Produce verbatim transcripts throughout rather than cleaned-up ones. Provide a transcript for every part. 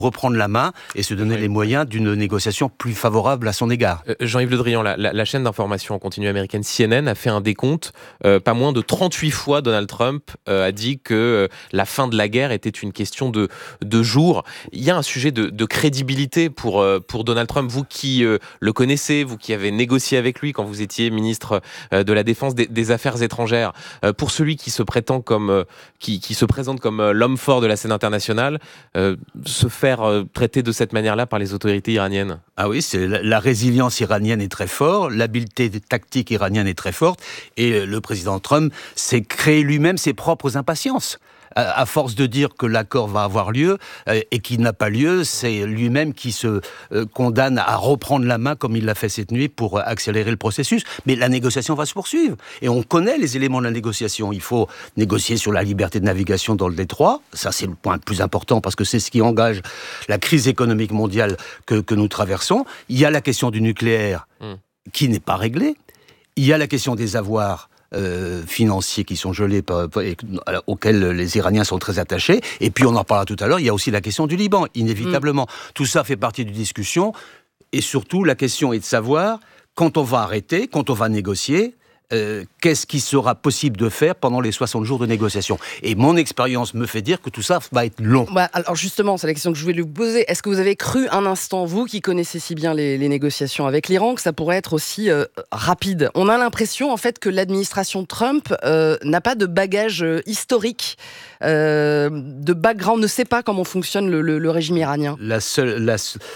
reprendre la main et se donner oui. les moyens d'une négociation plus favorable à son égard. Euh, Jean-Yves Le Drian, la, la, la chaîne d'information en continu américaine C N N a fait un décompte. Euh, pas moins de trente-huit fois, Donald Trump euh, a dit que euh, la fin de la guerre était une question de, de jours. Il y a un sujet de, de crédibilité pour, euh, pour Donald Trump. Vous qui euh, le connaissez, vous qui avez négocié avec lui quand vous étiez ministre euh, de la Défense, des, des Affaires étrangères, euh, pour celui qui se prétend comme, euh, qui, qui se présente comme euh, l'homme fort de la scène internationale, euh, se faire traité de cette manière-là par les autorités iraniennes? Ah oui, c'est la, la résilience iranienne est très forte, l'habileté tactique iranienne est très forte, et le président Trump s'est créé lui-même ses propres impatiences. À force de dire que l'accord va avoir lieu euh, et qu'il n'a pas lieu, c'est lui-même qui se euh, condamne à reprendre la main comme il l'a fait cette nuit pour euh, accélérer le processus. Mais la négociation va se poursuivre. Et on connaît les éléments de la négociation. Il faut négocier sur la liberté de navigation dans le détroit. Ça, c'est le point le plus important parce que c'est ce qui engage la crise économique mondiale que, que nous traversons. Il y a la question du nucléaire mmh. qui n'est pas réglée. Il y a la question des avoirs Euh, financiers qui sont gelés, par, par, et, auxquels les Iraniens sont très attachés. Et puis, on en parlera tout à l'heure, il y a aussi la question du Liban, inévitablement. Mmh. Tout ça fait partie d'une discussion. Et surtout, la question est de savoir, quand on va arrêter, quand on va négocier, Euh, qu'est-ce qui sera possible de faire pendant les soixante jours de négociation. Et mon expérience me fait dire que tout ça va être long. Bah, alors justement, c'est la question que je voulais vous poser. Est-ce que vous avez cru un instant, vous qui connaissez si bien les, les négociations avec l'Iran, que ça pourrait être aussi euh, rapide? On a l'impression en fait que l'administration Trump euh, n'a pas de bagage euh, historique, euh, de background, ne sait pas comment fonctionne le, le, le régime iranien. La seule, la,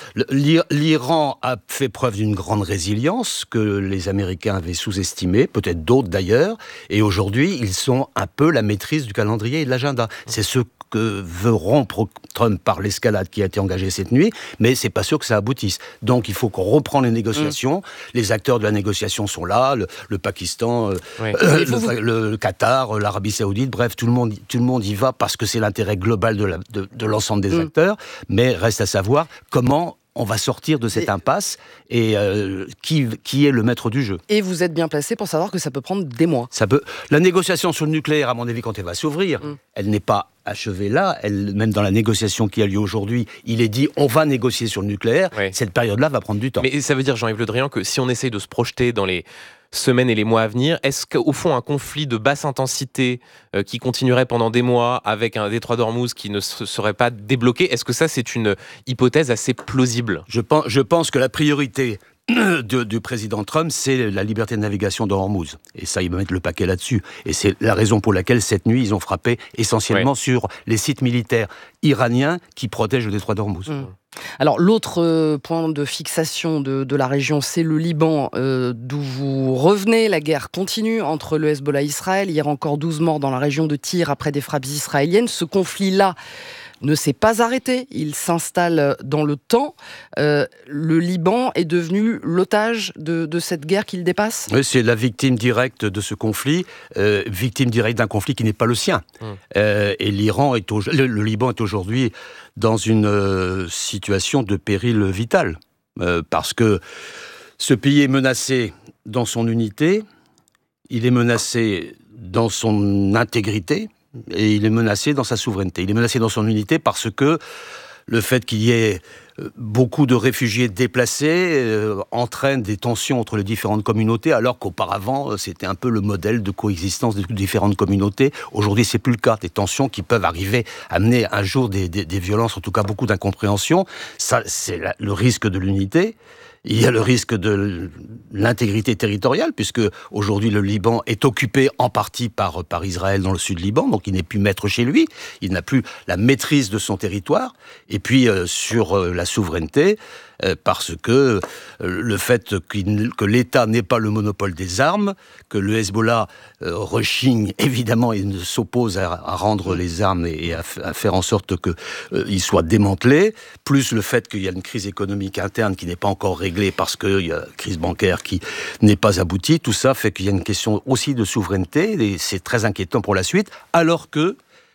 l'Iran a fait preuve d'une grande résilience que les Américains avaient sous-estimée, peut-être peut-être d'autres d'ailleurs, et aujourd'hui, ils sont un peu la maîtrise du calendrier et de l'agenda. C'est ce que veut rompre Trump par l'escalade qui a été engagée cette nuit, mais c'est pas sûr que ça aboutisse. Donc il faut qu'on reprenne les négociations. Mmh. Les acteurs de la négociation sont là, le, le Pakistan, oui. euh, le, vous... le, le Qatar, l'Arabie Saoudite, bref, tout le monde, tout le monde y va parce que c'est l'intérêt global de, la, de, de l'ensemble des mmh. acteurs, mais reste à savoir comment on va sortir de cette et... impasse et euh, qui, qui est le maître du jeu. Et vous êtes bien placé pour savoir que ça peut prendre des mois. Ça peut... La négociation sur le nucléaire, à mon avis, quand elle va s'ouvrir, mm. elle n'est pas achevée là. Elle, même dans la négociation qui a lieu aujourd'hui, il est dit on va négocier sur le nucléaire. Oui. Cette période-là va prendre du temps. Mais ça veut dire, Jean-Yves Le Drian, que si on essaye de se projeter dans les semaines et les mois à venir, est-ce qu'au fond un conflit de basse intensité euh, qui continuerait pendant des mois avec un détroit d'Ormuz qui ne se serait pas débloqué, est-ce que ça c'est une hypothèse assez plausible? Je pense, je pense que la priorité de, du président Trump, c'est la liberté de navigation d'Ormuz. Et ça, il va mettre le paquet là-dessus. Et c'est la raison pour laquelle cette nuit, ils ont frappé essentiellement ouais. sur les sites militaires iraniens qui protègent le détroit d'Ormuz. Mmh. Alors, l'autre euh, point de fixation de, de la région, c'est le Liban, euh, d'où vous revenez. La guerre continue entre le Hezbollah et Israël. Hier encore douze morts dans la région de Tyr après des frappes israéliennes. Ce conflit-là ne s'est pas arrêté. Il s'installe dans le temps. Euh, le Liban est devenu l'otage de, de cette guerre qu'il dépasse ? Oui, c'est la victime directe de ce conflit, euh, victime directe d'un conflit qui n'est pas le sien. Mmh. Euh, et l'Iran est au, le, le Liban est aujourd'hui dans une euh, situation de péril vital. Euh, parce que ce pays est menacé dans son unité, il est menacé dans son intégrité, et il est menacé dans sa souveraineté. Il est menacé dans son unité parce que le fait qu'il y ait beaucoup de réfugiés déplacés euh, entraîne des tensions entre les différentes communautés, alors qu'auparavant, c'était un peu le modèle de coexistence des différentes communautés. Aujourd'hui, c'est plus le cas. Des tensions qui peuvent arriver, amener un jour des, des, des violences, en tout cas beaucoup d'incompréhension. Ça, c'est la, le risque de l'unité. Il y a le risque de l'intégrité territoriale, puisque aujourd'hui le Liban est occupé en partie par, par Israël dans le sud Liban, donc il n'est plus maître chez lui, il n'a plus la maîtrise de son territoire. Et puis euh, sur euh, la souveraineté, euh, parce que euh, le fait qu'il, que l'État n'ait pas le monopole des armes, que le Hezbollah euh, rechigne évidemment et ne s'oppose à, à rendre les armes et, et à, f- à faire en sorte qu'il euh, soit démantelé, plus le fait qu'il y a une crise économique interne qui n'est pas encore réglée parce qu'il y a une crise bancaire qui n'est pas aboutie, tout ça fait qu'il y a une question aussi de souveraineté et c'est très inquiétant pour la suite, alors que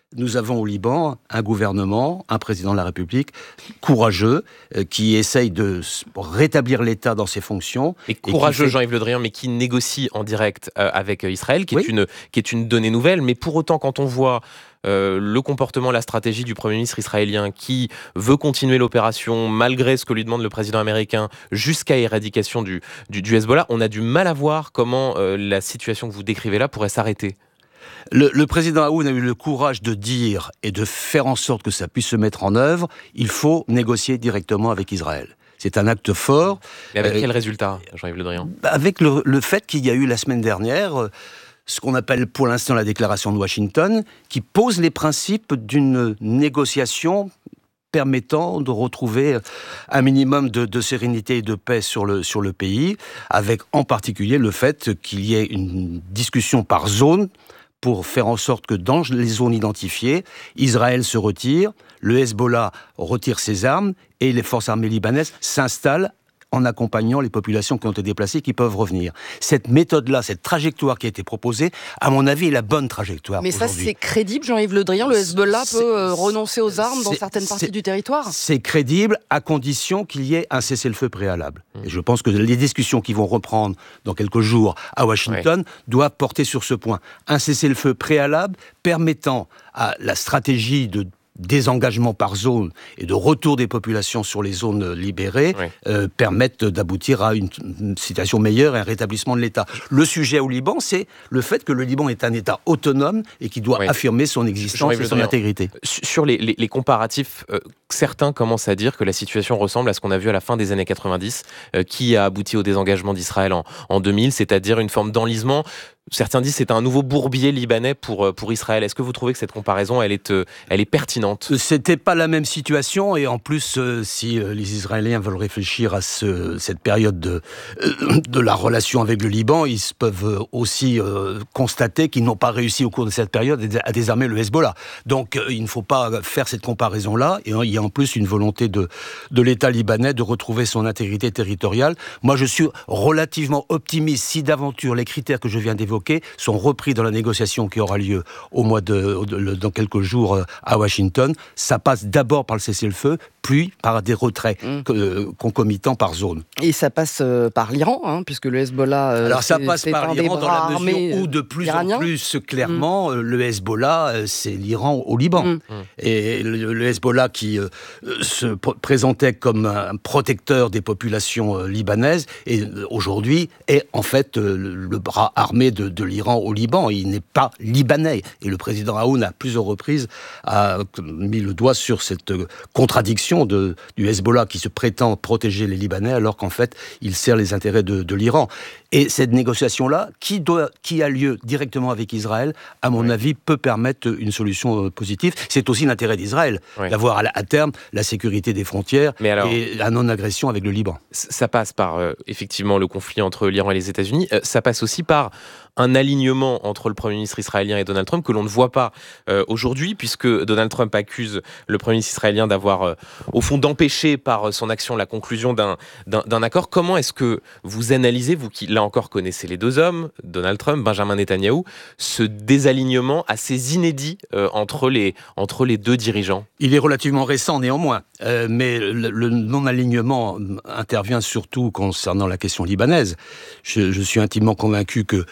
nous avons au Liban un gouvernement, un président de la République courageux, euh, qui essaye de rétablir l'État dans ses fonctions. Et courageux, et fait... Jean-Yves Le Drian, mais qui négocie en direct euh, avec Israël, qui, oui. est une, qui est une donnée nouvelle. Mais pour autant, quand on voit euh, le comportement, la stratégie du Premier ministre israélien qui veut continuer l'opération malgré ce que lui demande le président américain jusqu'à éradication du, du, du Hezbollah, on a du mal à voir comment euh, la situation que vous décrivez là pourrait s'arrêter. Le, le président Aoun a eu le courage de dire et de faire en sorte que ça puisse se mettre en œuvre, il faut négocier directement avec Israël. C'est un acte fort. Mais avec euh, quel résultat, Jean-Yves Le Drian ? Avec le, le fait qu'il y a eu la semaine dernière euh, ce qu'on appelle pour l'instant la déclaration de Washington, qui pose les principes d'une négociation permettant de retrouver un minimum de, de sérénité et de paix sur le, sur le pays, avec en particulier le fait qu'il y ait une discussion par zone pour faire en sorte que dans les zones identifiées, Israël se retire, le Hezbollah retire ses armes et les forces armées libanaises s'installent en accompagnant les populations qui ont été déplacées, qui peuvent revenir. Cette méthode-là, cette trajectoire qui a été proposée, à mon avis, est la bonne trajectoire. Mais ça, aujourd'hui. c'est crédible, Jean-Yves Le Drian ? Le Hezbollah C'est, peut euh, renoncer aux armes dans certaines parties c'est, du territoire ? C'est crédible à condition qu'il y ait un cessez-le-feu préalable. Mmh. Et je pense que les discussions qui vont reprendre dans quelques jours à Washington ouais. doivent porter sur ce point. Un cessez-le-feu préalable permettant à la stratégie de désengagement par zone et de retour des populations sur les zones libérées oui. euh, permettent d'aboutir à une, une situation meilleure et un rétablissement de l'État. Le sujet au Liban, c'est le fait que le Liban est un État autonome et qui doit oui. affirmer son existence et son intégrité. Sur les, les, les comparatifs, euh, certains commencent à dire que la situation ressemble à ce qu'on a vu à la fin des années quatre-vingt-dix, euh, qui a abouti au désengagement d'Israël en, en deux mille, c'est-à-dire une forme d'enlisement. Certains disent que c'est un nouveau bourbier libanais pour, pour Israël. Est-ce que vous trouvez que cette comparaison, elle est, elle est pertinente ? C'était pas la même situation et en plus, euh, si euh, les Israéliens veulent réfléchir à ce, cette période de, euh, de la relation avec le Liban, ils peuvent aussi euh, constater qu'ils n'ont pas réussi au cours de cette période à désarmer le Hezbollah. Donc euh, il ne faut pas faire cette comparaison-là. Et il y a en plus une volonté de, de l'État libanais de retrouver son intégrité territoriale. Moi, je suis relativement optimiste si d'aventure les critères que je viens d'évoquer sont repris dans la négociation qui aura lieu au mois de, de, dans quelques jours à Washington. Ça passe d'abord par le cessez-le-feu, puis par des retraits mmh. euh, concomitants par zone. Et ça passe euh, par l'Iran, hein, puisque le Hezbollah... Euh, Alors ça passe par l'Iran dans la mesure où de plus iranien. en plus clairement, mmh. le Hezbollah, euh, c'est l'Iran au Liban. Mmh. Et le, le Hezbollah qui euh, se pr- présentait comme un protecteur des populations euh, libanaises, et euh, aujourd'hui est en fait euh, le, le bras armé de, de l'Iran au Liban. Il n'est pas libanais. Et le président Aoun, à plusieurs reprises, a mis le doigt sur cette contradiction De, du Hezbollah qui se prétend protéger les Libanais alors qu'en fait il sert les intérêts de, de l'Iran. Et cette négociation-là, qui, doit, qui a lieu directement avec Israël, à mon oui. avis, peut permettre une solution positive. C'est aussi l'intérêt d'Israël, oui. d'avoir à, à terme la sécurité des frontières alors, et la non-agression avec le Liban. Ça passe par, euh, effectivement, le conflit entre l'Iran et les États-Unis. Euh, ça passe aussi par un alignement entre le Premier ministre israélien et Donald Trump que l'on ne voit pas euh, aujourd'hui, puisque Donald Trump accuse le Premier ministre israélien d'avoir, euh, au fond, d'empêcher par son action la conclusion d'un, d'un, d'un accord. Comment est-ce que vous analysez, vous qui, là encore, connaissez les deux hommes, Donald Trump, Benjamin Netanyahou, ce désalignement assez inédit euh, entre, les, entre les deux dirigeants ? Il est relativement récent, néanmoins, euh, mais le, le non-alignement intervient surtout concernant la question libanaise. Je, je suis intimement convaincu que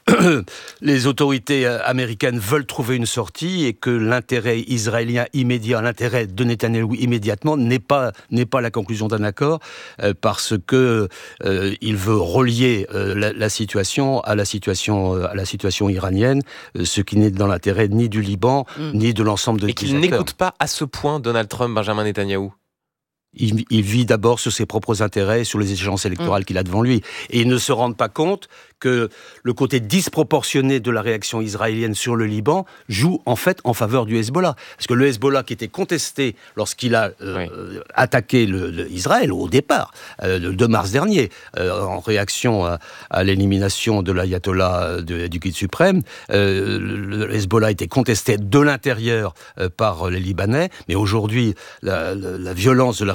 les autorités américaines veulent trouver une sortie et que l'intérêt israélien immédiat, l'intérêt de Netanyahou immédiatement n'est pas, n'est pas la conclusion d'un accord euh, parce que euh, il veut relier euh, la, la situation à la situation, euh, à la situation iranienne, euh, ce qui n'est dans l'intérêt ni du Liban, mmh. ni de l'ensemble de et qu'il n'écoute pas à ce point Donald Trump, Benjamin Netanyahou. Il, il vit d'abord sur ses propres intérêts, sur les échéances électorales mmh. qu'il a devant lui. Et il ne se rend pas compte que le côté disproportionné de la réaction israélienne sur le Liban joue en fait en faveur du Hezbollah. Parce que le Hezbollah qui était contesté lorsqu'il a euh, oui. attaqué le, le Israël au départ, euh, le deux mars dernier, euh, en réaction à, à l'élimination de l'ayatollah de, du guide suprême, euh, le, le Hezbollah était contesté de l'intérieur euh, par les Libanais. Mais aujourd'hui, la, la, la violence de la réaction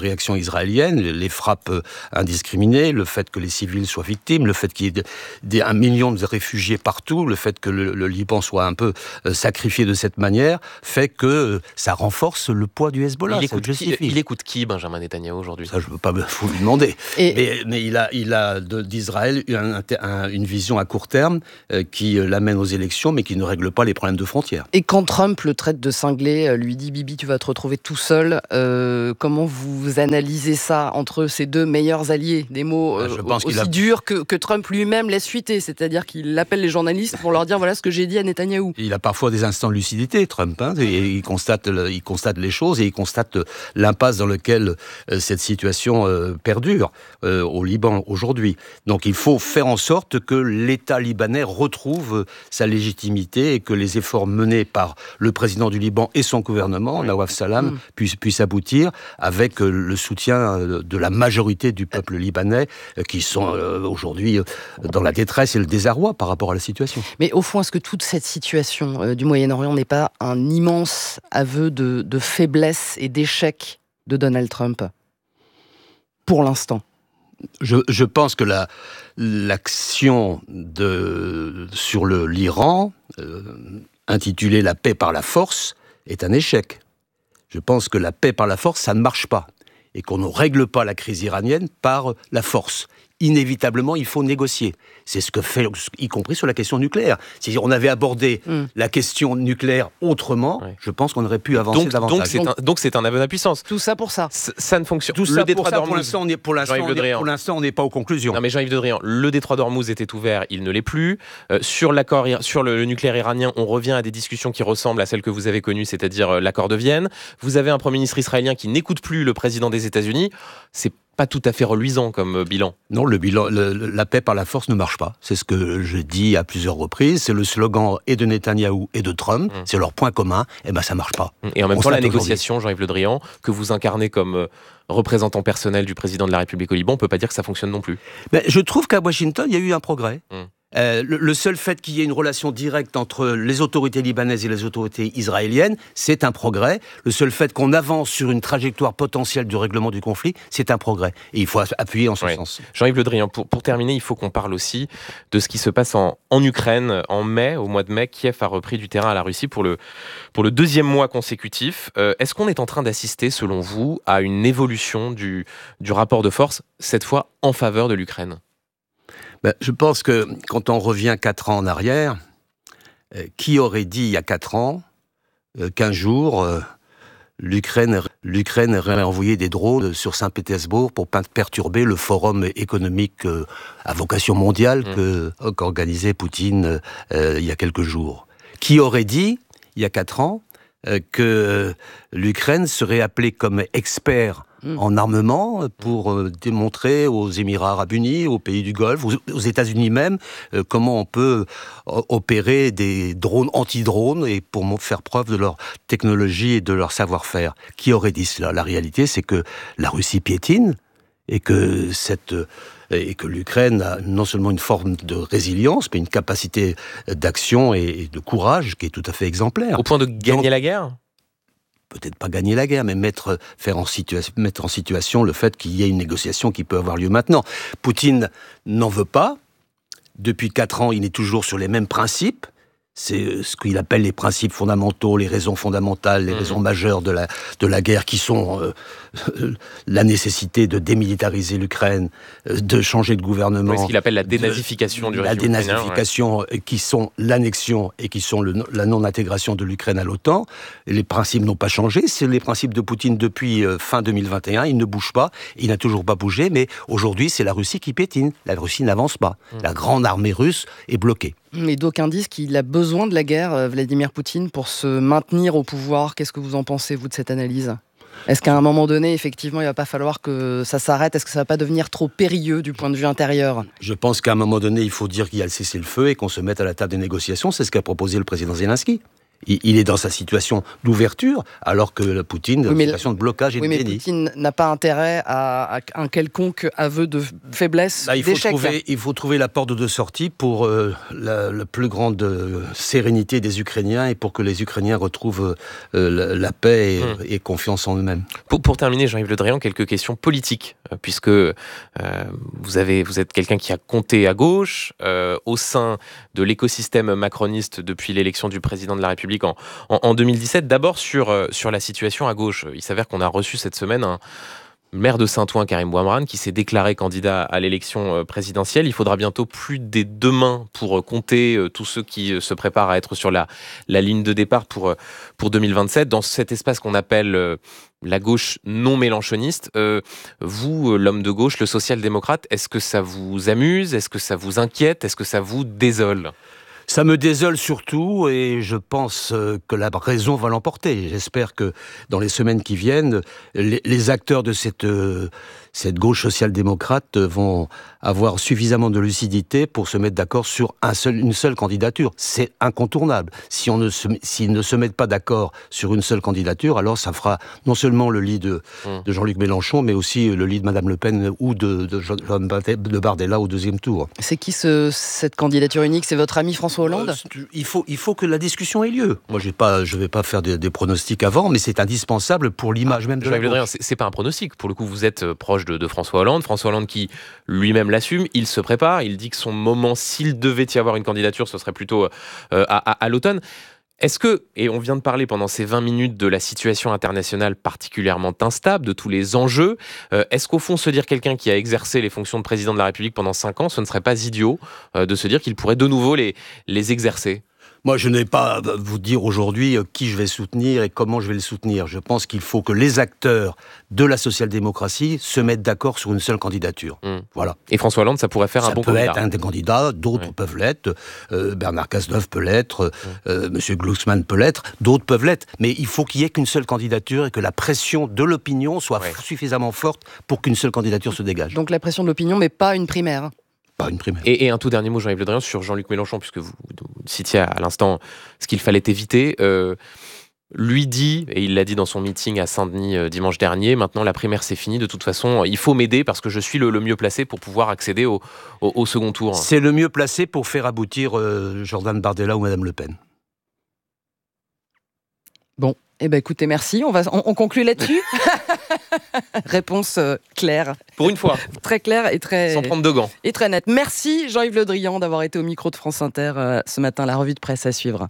réaction israélienne, les frappes indiscriminées, le fait que les civils soient victimes, le fait qu'il y ait des, un million de réfugiés partout, le fait que le, le Liban soit un peu sacrifié de cette manière, fait que ça renforce le poids du Hezbollah. Il écoute, qui, il écoute qui, Benjamin Netanyahou, aujourd'hui? Ça, je ne veux pas vous lui demander. Et... Mais, mais il a, il a de, d'Israël un, un, une vision à court terme euh, qui l'amène aux élections, mais qui ne règle pas les problèmes de frontières. Et quand Trump le traite de cinglé, lui dit « Bibi, tu vas te retrouver tout seul euh, », comment vous analysez ça entre ces deux meilleurs alliés? Des mots euh, je pense aussi qu'il a... durs que, que Trump lui-même laisse fuiter, c'est-à-dire qu'il appelle les journalistes pour leur dire « Voilà ce que j'ai dit à Netanyahou ». Il a parfois des instants de lucidité, Trump, hein, et il constate, il constate les choses et il constate l'impasse dans laquelle euh, cette situation euh, perdure euh, au Liban aujourd'hui. Donc il faut faire en sorte que l'État libanais retrouve sa légitimité et que les efforts menés par le président du Liban et son gouvernement, oui. Nawaf Salam, mmh. puissent, puissent aboutir avec euh, le soutien euh, de la majorité du peuple libanais euh, qui sont euh, aujourd'hui euh, dans la détresse et le désarroi par rapport à la situation. Mais au fond, est-ce que toute cette situation euh, du Moyen-Orient n'est pas un immense aveu de, de faiblesse et d'échec de Donald Trump, pour l'instant? Je, je pense que la, l'action de, sur le, l'Iran, euh, intitulée « La paix par la force », est un échec. Je pense que la paix par la force, ça ne marche pas. Et qu'on ne règle pas la crise iranienne par la force. Inévitablement, il faut négocier. C'est ce que fait, y compris sur la question nucléaire. Si on avait abordé mm. la question nucléaire autrement, ouais. je pense qu'on aurait pu avancer donc, davantage. Donc c'est, un, donc c'est un aveu d'impuissance. Tout ça pour ça. C- ça ne fonctionne. Tout ça pour ça. Pour l'instant, on est, pour l'instant, on est, pour l'instant, on n'est pas aux conclusions. Non, mais Jean-Yves Le Drian, le détroit d'Ormuz était ouvert, il ne l'est plus. Euh, sur l'accord, sur le, le nucléaire iranien, on revient à des discussions qui ressemblent à celles que vous avez connues, c'est-à-dire euh, l'accord de Vienne. Vous avez un premier ministre israélien qui n'écoute plus le président des États-Unis. C'est pas tout à fait reluisant comme bilan. Non, le bilan, le, la paix par la force ne marche pas. C'est ce que je dis à plusieurs reprises. C'est le slogan et de Netanyahou et de Trump. Mmh. C'est leur point commun. Et ben ça marche pas. Et en même On temps, la négociation, aujourd'hui. Jean-Yves Le Drian, que vous incarnez comme représentant personnel du président de la République au Liban, on peut pas dire que ça fonctionne non plus. Ben, je trouve qu'à Washington, il y a eu un progrès. Mmh. Euh, le, le seul fait qu'il y ait une relation directe entre les autorités libanaises et les autorités israéliennes, c'est un progrès. Le seul fait qu'on avance sur une trajectoire potentielle du règlement du conflit, c'est un progrès. Et il faut appuyer en ce oui. sens. Jean-Yves Le Drian, pour, pour terminer, il faut qu'on parle aussi de ce qui se passe en, en Ukraine. En mai, au mois de mai, Kiev a repris du terrain à la Russie pour le, pour le deuxième mois consécutif. Euh, est-ce qu'on est en train d'assister, selon vous, à une évolution du, du rapport de force, cette fois en faveur de l'Ukraine ? Ben, je pense que quand on revient quatre ans en arrière, euh, qui aurait dit il y a quatre ans euh, qu'un jour euh, l'Ukraine, l'Ukraine aurait envoyé des drones sur Saint-Pétersbourg pour perturber le forum économique euh, à vocation mondiale mmh. que, qu'organisait Poutine euh, il y a quelques jours. Qui aurait dit il y a quatre ans euh, que l'Ukraine serait appelée comme expert en armement pour euh, démontrer aux Émirats Arabes Unis, aux pays du Golfe, aux, aux États-Unis même, euh, comment on peut euh, opérer des drones anti-drones et pour faire preuve de leur technologie et de leur savoir-faire. Qui aurait dit cela ? La réalité, c'est que la Russie piétine et que cette et que l'Ukraine a non seulement une forme de résilience, mais une capacité d'action et de courage qui est tout à fait exemplaire. Au point de gagner Donc, la guerre ? Peut-être pas gagner la guerre, mais mettre, faire en situation, mettre en situation le fait qu'il y ait une négociation qui peut avoir lieu maintenant. Poutine n'en veut pas. Depuis quatre ans, il est toujours sur les mêmes principes. C'est ce qu'il appelle les principes fondamentaux, les raisons fondamentales, les mmh. raisons majeures de la, de la guerre, qui sont euh, la nécessité de démilitariser l'Ukraine, euh, de changer de gouvernement. Oui, ce qu'il appelle la dénazification de, du régime ukrainien. La dénazification, ouais. qui sont l'annexion et qui sont le, la non-intégration de l'Ukraine à l'OTAN. Et les principes n'ont pas changé. C'est les principes de Poutine depuis euh, fin deux mille vingt et un. Il ne bouge pas. Il n'a toujours pas bougé. Mais aujourd'hui, c'est la Russie qui piétine. La Russie n'avance pas. Mmh. La grande armée russe est bloquée. Mais d'aucuns disent qu'il a besoin de la guerre, Vladimir Poutine, pour se maintenir au pouvoir. Qu'est-ce que vous en pensez, vous, de cette analyse ? Est-ce qu'à un moment donné, effectivement, il ne va pas falloir que ça s'arrête ? Est-ce que ça ne va pas devenir trop périlleux du point de vue intérieur ? Je pense qu'à un moment donné, il faut dire qu'il y a le cessez-le-feu et qu'on se mette à la table des négociations. C'est ce qu'a proposé le président Zelensky. il est dans sa situation d'ouverture, alors que Poutine est dans oui, une situation de blocage et oui, de mais déni. Poutine n'a pas intérêt à, à un quelconque aveu de faiblesse, Là, il faut d'échec. trouver, il faut trouver la porte de sortie pour euh, la, la plus grande euh, sérénité des Ukrainiens et pour que les Ukrainiens retrouvent euh, la, la paix et, mmh. et confiance en eux-mêmes. Pour, pour terminer, Jean-Yves Le Drian, quelques questions politiques, euh, puisque euh, vous, avez, vous êtes quelqu'un qui a compté à gauche, euh, au sein de l'écosystème macroniste depuis l'élection du président de la République en, en, en deux mille dix-sept. D'abord sur, euh, sur la situation à gauche. Il s'avère qu'on a reçu cette semaine un maire de Saint-Ouen, Karim Bouamrane, qui s'est déclaré candidat à l'élection présidentielle. Il faudra bientôt plus des deux mains pour compter tous ceux qui se préparent à être sur la, la ligne de départ pour, pour deux mille vingt-sept. Dans cet espace qu'on appelle la gauche non mélenchoniste, euh, vous, l'homme de gauche, le social-démocrate, est-ce que ça vous amuse? Est-ce que ça vous inquiète? Est-ce que ça vous désole? Ça me désole surtout et je pense que la raison va l'emporter. J'espère que dans les semaines qui viennent, les, les acteurs de cette, cette gauche social-démocrate vont avoir suffisamment de lucidité pour se mettre d'accord sur un seul, une seule candidature. C'est incontournable. Si on ne se, s'ils ne se mettent pas d'accord sur une seule candidature, alors ça fera non seulement le lit de, mmh. de Jean-Luc Mélenchon, mais aussi le lit de Madame Le Pen ou de, de, de, de Bardella au deuxième tour. C'est qui ce, cette candidature unique? C'est votre ami François Hollande? euh, il, faut, il faut que la discussion ait lieu. Moi, j'ai pas, je ne vais pas faire des, des pronostics avant, mais c'est indispensable pour l'image même de la gauche. C'est, c'est pas un pronostic. Pour le coup, vous êtes proche de, de François Hollande. François Hollande qui lui-même l'assume, il se prépare, il dit que son moment, s'il devait y avoir une candidature, ce serait plutôt euh, à, à, à l'automne. Est-ce que, et on vient de parler pendant ces vingt minutes de la situation internationale particulièrement instable, de tous les enjeux, euh, est-ce qu'au fond, se dire quelqu'un qui a exercé les fonctions de président de la République pendant cinq ans, ce ne serait pas idiot euh, de se dire qu'il pourrait de nouveau les, les exercer ? Moi, je n'ai pas à vous dire aujourd'hui qui je vais soutenir et comment je vais le soutenir. Je pense qu'il faut que les acteurs de la social-démocratie se mettent d'accord sur une seule candidature. Mmh. Voilà. Et François Hollande, ça pourrait faire ça un bon candidat. Ça peut être un des candidats, d'autres oui. peuvent l'être. Euh, Bernard Cazeneuve peut l'être, mmh. euh, Monsieur Glucksmann peut l'être, d'autres peuvent l'être. Mais il faut qu'il y ait qu'une seule candidature et que la pression de l'opinion soit ouais. suffisamment forte pour qu'une seule candidature se dégage. Donc la pression de l'opinion, mais pas une primaire. Une et, et un tout dernier mot, Jean-Yves Le Drian, sur Jean-Luc Mélenchon, puisque vous, vous citiez à, à l'instant ce qu'il fallait éviter. Euh, lui dit, et il l'a dit dans son meeting à Saint-Denis euh, dimanche dernier, maintenant la primaire c'est fini, de toute façon il faut m'aider parce que je suis le, le mieux placé pour pouvoir accéder au, au, au second tour. C'est le mieux placé pour faire aboutir euh, Jordan Bardella ou Madame Le Pen. Bon, eh ben écoutez, merci. On, va, on, on conclut là-dessus. Réponse euh, claire. Pour une fois. Très claire et très... Sans prendre de gants. Et très nette. Merci Jean-Yves Le Drian d'avoir été au micro de France Inter euh, ce matin. La revue de presse à suivre.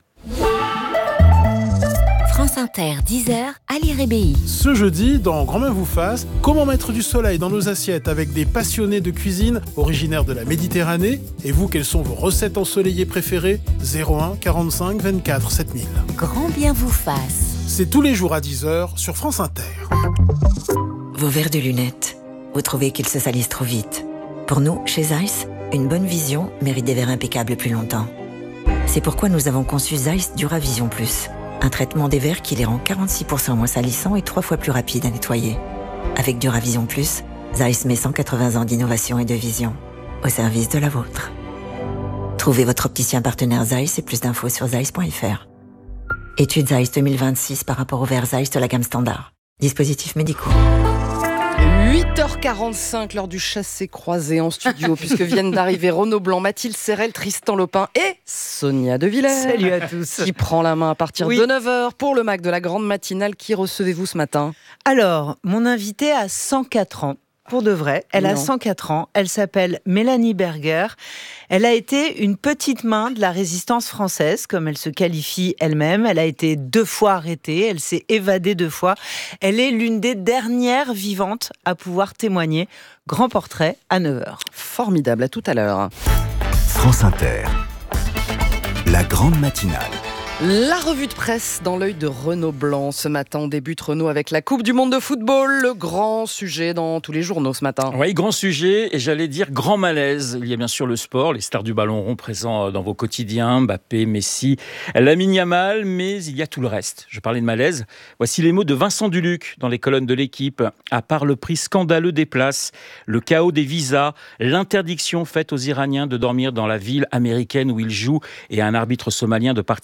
France Inter, dix heures, Ali Rébéi. Ce jeudi, dans Grand Main vous fasse, comment mettre du soleil dans nos assiettes avec des passionnés de cuisine originaires de la Méditerranée. Et vous, quelles sont vos recettes ensoleillées préférées? zéro un quarante-cinq vingt-quatre sept mille. Grand bien vous fasse. C'est tous les jours à dix heures sur France Inter. Vos verres de lunettes, vous trouvez qu'ils se salissent trop vite. Pour nous, chez Zeiss, une bonne vision mérite des verres impeccables plus longtemps. C'est pourquoi nous avons conçu Zeiss Duravision Plus, un traitement des verres qui les rend quarante-six pour cent moins salissants et trois fois plus rapides à nettoyer. Avec Duravision Plus, Zeiss met cent quatre-vingts ans d'innovation et de vision au service de la vôtre. Trouvez votre opticien partenaire Zeiss et plus d'infos sur zeiss point f r. Étude Zeiss deux mille vingt-six par rapport aux verres Zeiss de la gamme standard. Dispositifs médicaux. huit heures quarante-cinq, l'heure du chassé-croisé en studio, puisque viennent d'arriver Renaud Blanc, Mathilde Serrel, Tristan Lopin et Sonia De Villers. Salut à tous. Qui prend la main à partir oui. de neuf heures pour le Mac de la grande matinale. Qui recevez-vous ce matin? Alors, mon invitée a cent quatre ans. Pour de vrai, elle non. a cent quatre ans, elle s'appelle Mélanie Berger. Elle a été une petite main de la résistance française, comme elle se qualifie elle-même. Elle a été deux fois arrêtée, elle s'est évadée deux fois. Elle est l'une des dernières vivantes à pouvoir témoigner. Grand portrait à neuf heures. Formidable, à tout à l'heure. France Inter, la grande matinale. La revue de presse dans l'œil de Renaud Blanc. Ce matin, on débute, Renaud, avec la Coupe du Monde de football. Le grand sujet dans tous les journaux ce matin. Oui, grand sujet, et j'allais dire grand malaise. Il y a bien sûr le sport, les stars du ballon rond présents dans vos quotidiens, Mbappé, Messi, Lamine Yamal, mais il y a tout le reste. Je parlais de malaise. Voici les mots de Vincent Duluc dans les colonnes de l'Équipe. À part le prix scandaleux des places, le chaos des visas, l'interdiction faite aux Iraniens de dormir dans la ville américaine où ils jouent et à un arbitre somalien de participer à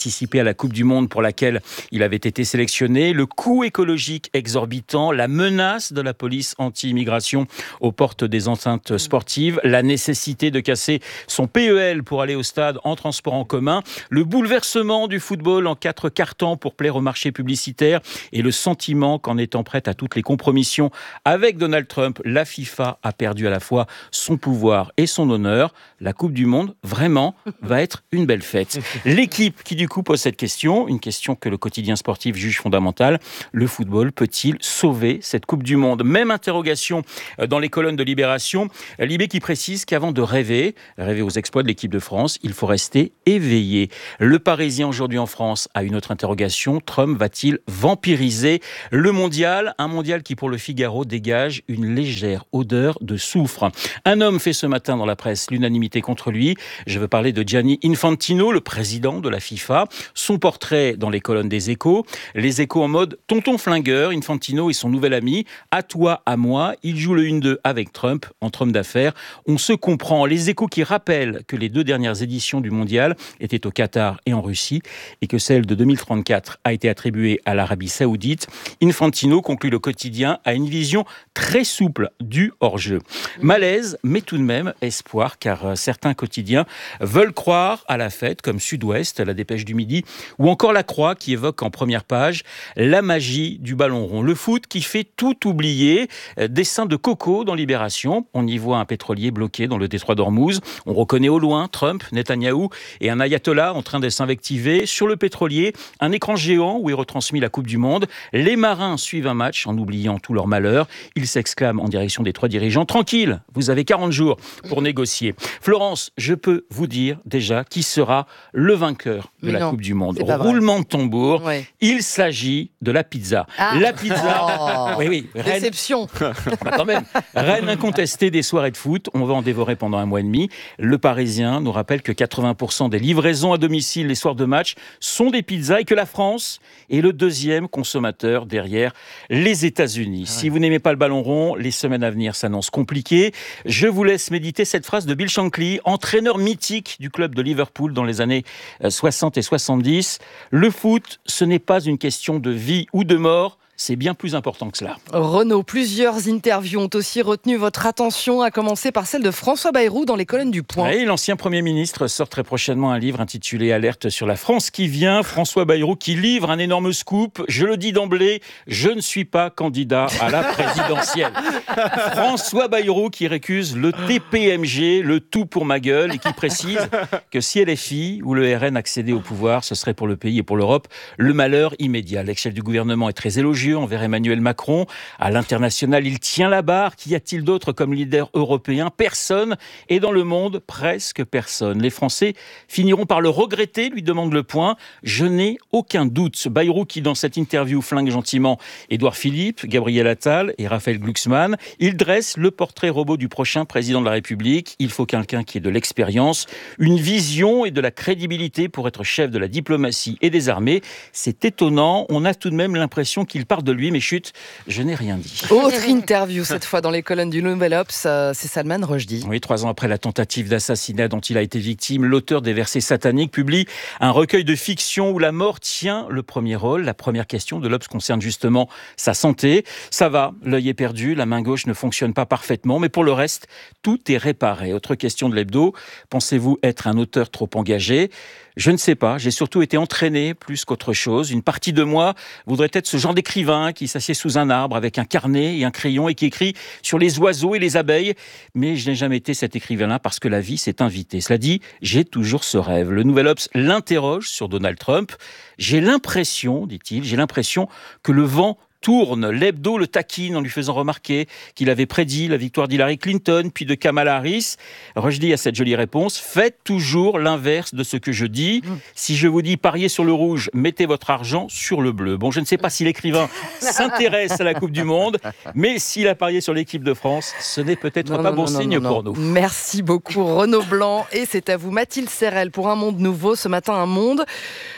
la Coupe du Monde pour laquelle il avait été sélectionné, le coût écologique exorbitant, la menace de la police anti-immigration aux portes des enceintes sportives, la nécessité de casser son P E L pour aller au stade en transport en commun, le bouleversement du football en quatre cartons pour plaire au marché publicitaire et le sentiment qu'en étant prête à toutes les compromissions avec Donald Trump, la FIFA a perdu à la fois son pouvoir et son honneur. La Coupe du Monde, vraiment, va être une belle fête. L'équipe qui du coup pose cette question, une question que le quotidien sportif juge fondamentale, le football peut-il sauver cette Coupe du Monde ? Même interrogation dans les colonnes de Libération, Libé qui précise qu'avant de rêver, rêver aux exploits de l'équipe de France, il faut rester éveillé. Le Parisien aujourd'hui en France a une autre interrogation, Trump va-t-il vampiriser le mondial ? Un mondial qui pour le Figaro dégage une légère odeur de soufre. Un homme fait ce matin dans la presse l'unanimité contre lui. Je veux parler de Gianni Infantino, le président de la FIFA. Son portrait dans les colonnes des Échos. Les Échos en mode tonton flingueur. Infantino et son nouvel ami. À toi, à moi. Il joue le un deux avec Trump. Entre hommes d'affaires, on se comprend. Les Échos qui rappellent que les deux dernières éditions du mondial étaient au Qatar et en Russie et que celle de deux mille trente-quatre a été attribuée à l'Arabie Saoudite. Infantino, conclut le quotidien, a une vision très souple du hors-jeu. Malaise, mais tout de même espoir, car certains quotidiens veulent croire à la fête, comme Sud-Ouest, la Dépêche du Midi, ou encore La Croix, qui évoque en première page la magie du ballon rond. Le foot qui fait tout oublier. Dessin de Coco dans Libération. On y voit un pétrolier bloqué dans le détroit d'Ormuz. On reconnaît au loin Trump, Netanyahou et un ayatollah en train de s'invectiver. Sur le pétrolier, un écran géant où est retransmis la Coupe du Monde. Les marins suivent un match en oubliant tout leur malheur. Ils s'exclament en direction des trois dirigeants. Tranquille, vous avez quarante jours pour négocier. Florence, je peux vous dire déjà qui sera le vainqueur de Mais la non, Coupe du Monde. Roulement de tambour. Ouais. Il s'agit de la pizza. Ah. La pizza. Oh. Oui, oui. Reine, Réception. bah quand même. Reine incontestée des soirées de foot. On va en dévorer pendant un mois et demi. Le Parisien nous rappelle que quatre-vingts pour cent des livraisons à domicile les soirs de match sont des pizzas et que la France est le deuxième consommateur derrière les États-Unis. Ah ouais. Si vous n'aimez pas le ballon rond, les semaines à venir s'annoncent compliquées. Je vous laisse méditer cette phrase de Bill Shankly, entraîneur mythique du club de Liverpool dans les années soixante et soixante-dix. Le foot, ce n'est pas une question de vie ou de mort. C'est bien plus important que cela. Renaud, plusieurs interviews ont aussi retenu votre attention, à commencer par celle de François Bayrou dans les colonnes du Point. Oui, l'ancien Premier ministre sort très prochainement un livre intitulé « Alerte sur la France qui vient ». François Bayrou qui livre un énorme scoop. Je le dis d'emblée, je ne suis pas candidat à la présidentielle. François Bayrou qui récuse le T P M G, le tout pour ma gueule, et qui précise que si L F I ou le R N accédaient au pouvoir, ce serait pour le pays et pour l'Europe le malheur immédiat. L'ex-chef du gouvernement est très élogieux envers Emmanuel Macron. À l'international, il tient la barre. Qu'y a-t-il d'autre comme leader européen ? Personne. Et dans le monde, presque personne. Les Français finiront par le regretter, lui demande Le Point. Je n'ai aucun doute. Bayrou qui, dans cette interview, flingue gentiment Édouard Philippe, Gabriel Attal et Raphaël Glucksmann. Il dresse le portrait robot du prochain président de la République. Il faut quelqu'un qui ait de l'expérience, une vision et de la crédibilité pour être chef de la diplomatie et des armées. C'est étonnant. On a tout de même l'impression qu'il part de lui, mais chut, je n'ai rien dit. Autre interview, cette fois dans les colonnes du Nouvel Obs, euh, c'est Salman Rushdie. Oui, trois ans après la tentative d'assassinat dont il a été victime, l'auteur des versets sataniques publie un recueil de fiction où la mort tient le premier rôle. La première question de l'Obs concerne justement sa santé. Ça va, l'œil est perdu, la main gauche ne fonctionne pas parfaitement, mais pour le reste, tout est réparé. Autre question de l'hebdo, pensez-vous être un auteur trop engagé ? Je ne sais pas, j'ai surtout été entraîné plus qu'autre chose. Une partie de moi voudrait être ce genre d'écrivain qui s'assied sous un arbre avec un carnet et un crayon et qui écrit sur les oiseaux et les abeilles. Mais je n'ai jamais été cet écrivain-là parce que la vie s'est invitée. Cela dit, j'ai toujours ce rêve. Le Nouvel Obs l'interroge sur Donald Trump. J'ai l'impression, dit-il, j'ai l'impression que le vent tourne. L'hebdo le taquine en lui faisant remarquer qu'il avait prédit la victoire d'Hillary Clinton, puis de Kamala Harris. Rushdie a cette jolie réponse. Faites toujours l'inverse de ce que je dis. Si je vous dis pariez sur le rouge, mettez votre argent sur le bleu. Bon, je ne sais pas si l'écrivain s'intéresse à la Coupe du Monde, mais s'il a parié sur l'équipe de France, ce n'est peut-être non, pas non, bon non, signe non, non, pour non. nous. Merci beaucoup Renaud Blanc. Et c'est à vous Mathilde Serrel pour Un Monde Nouveau. Ce matin, un monde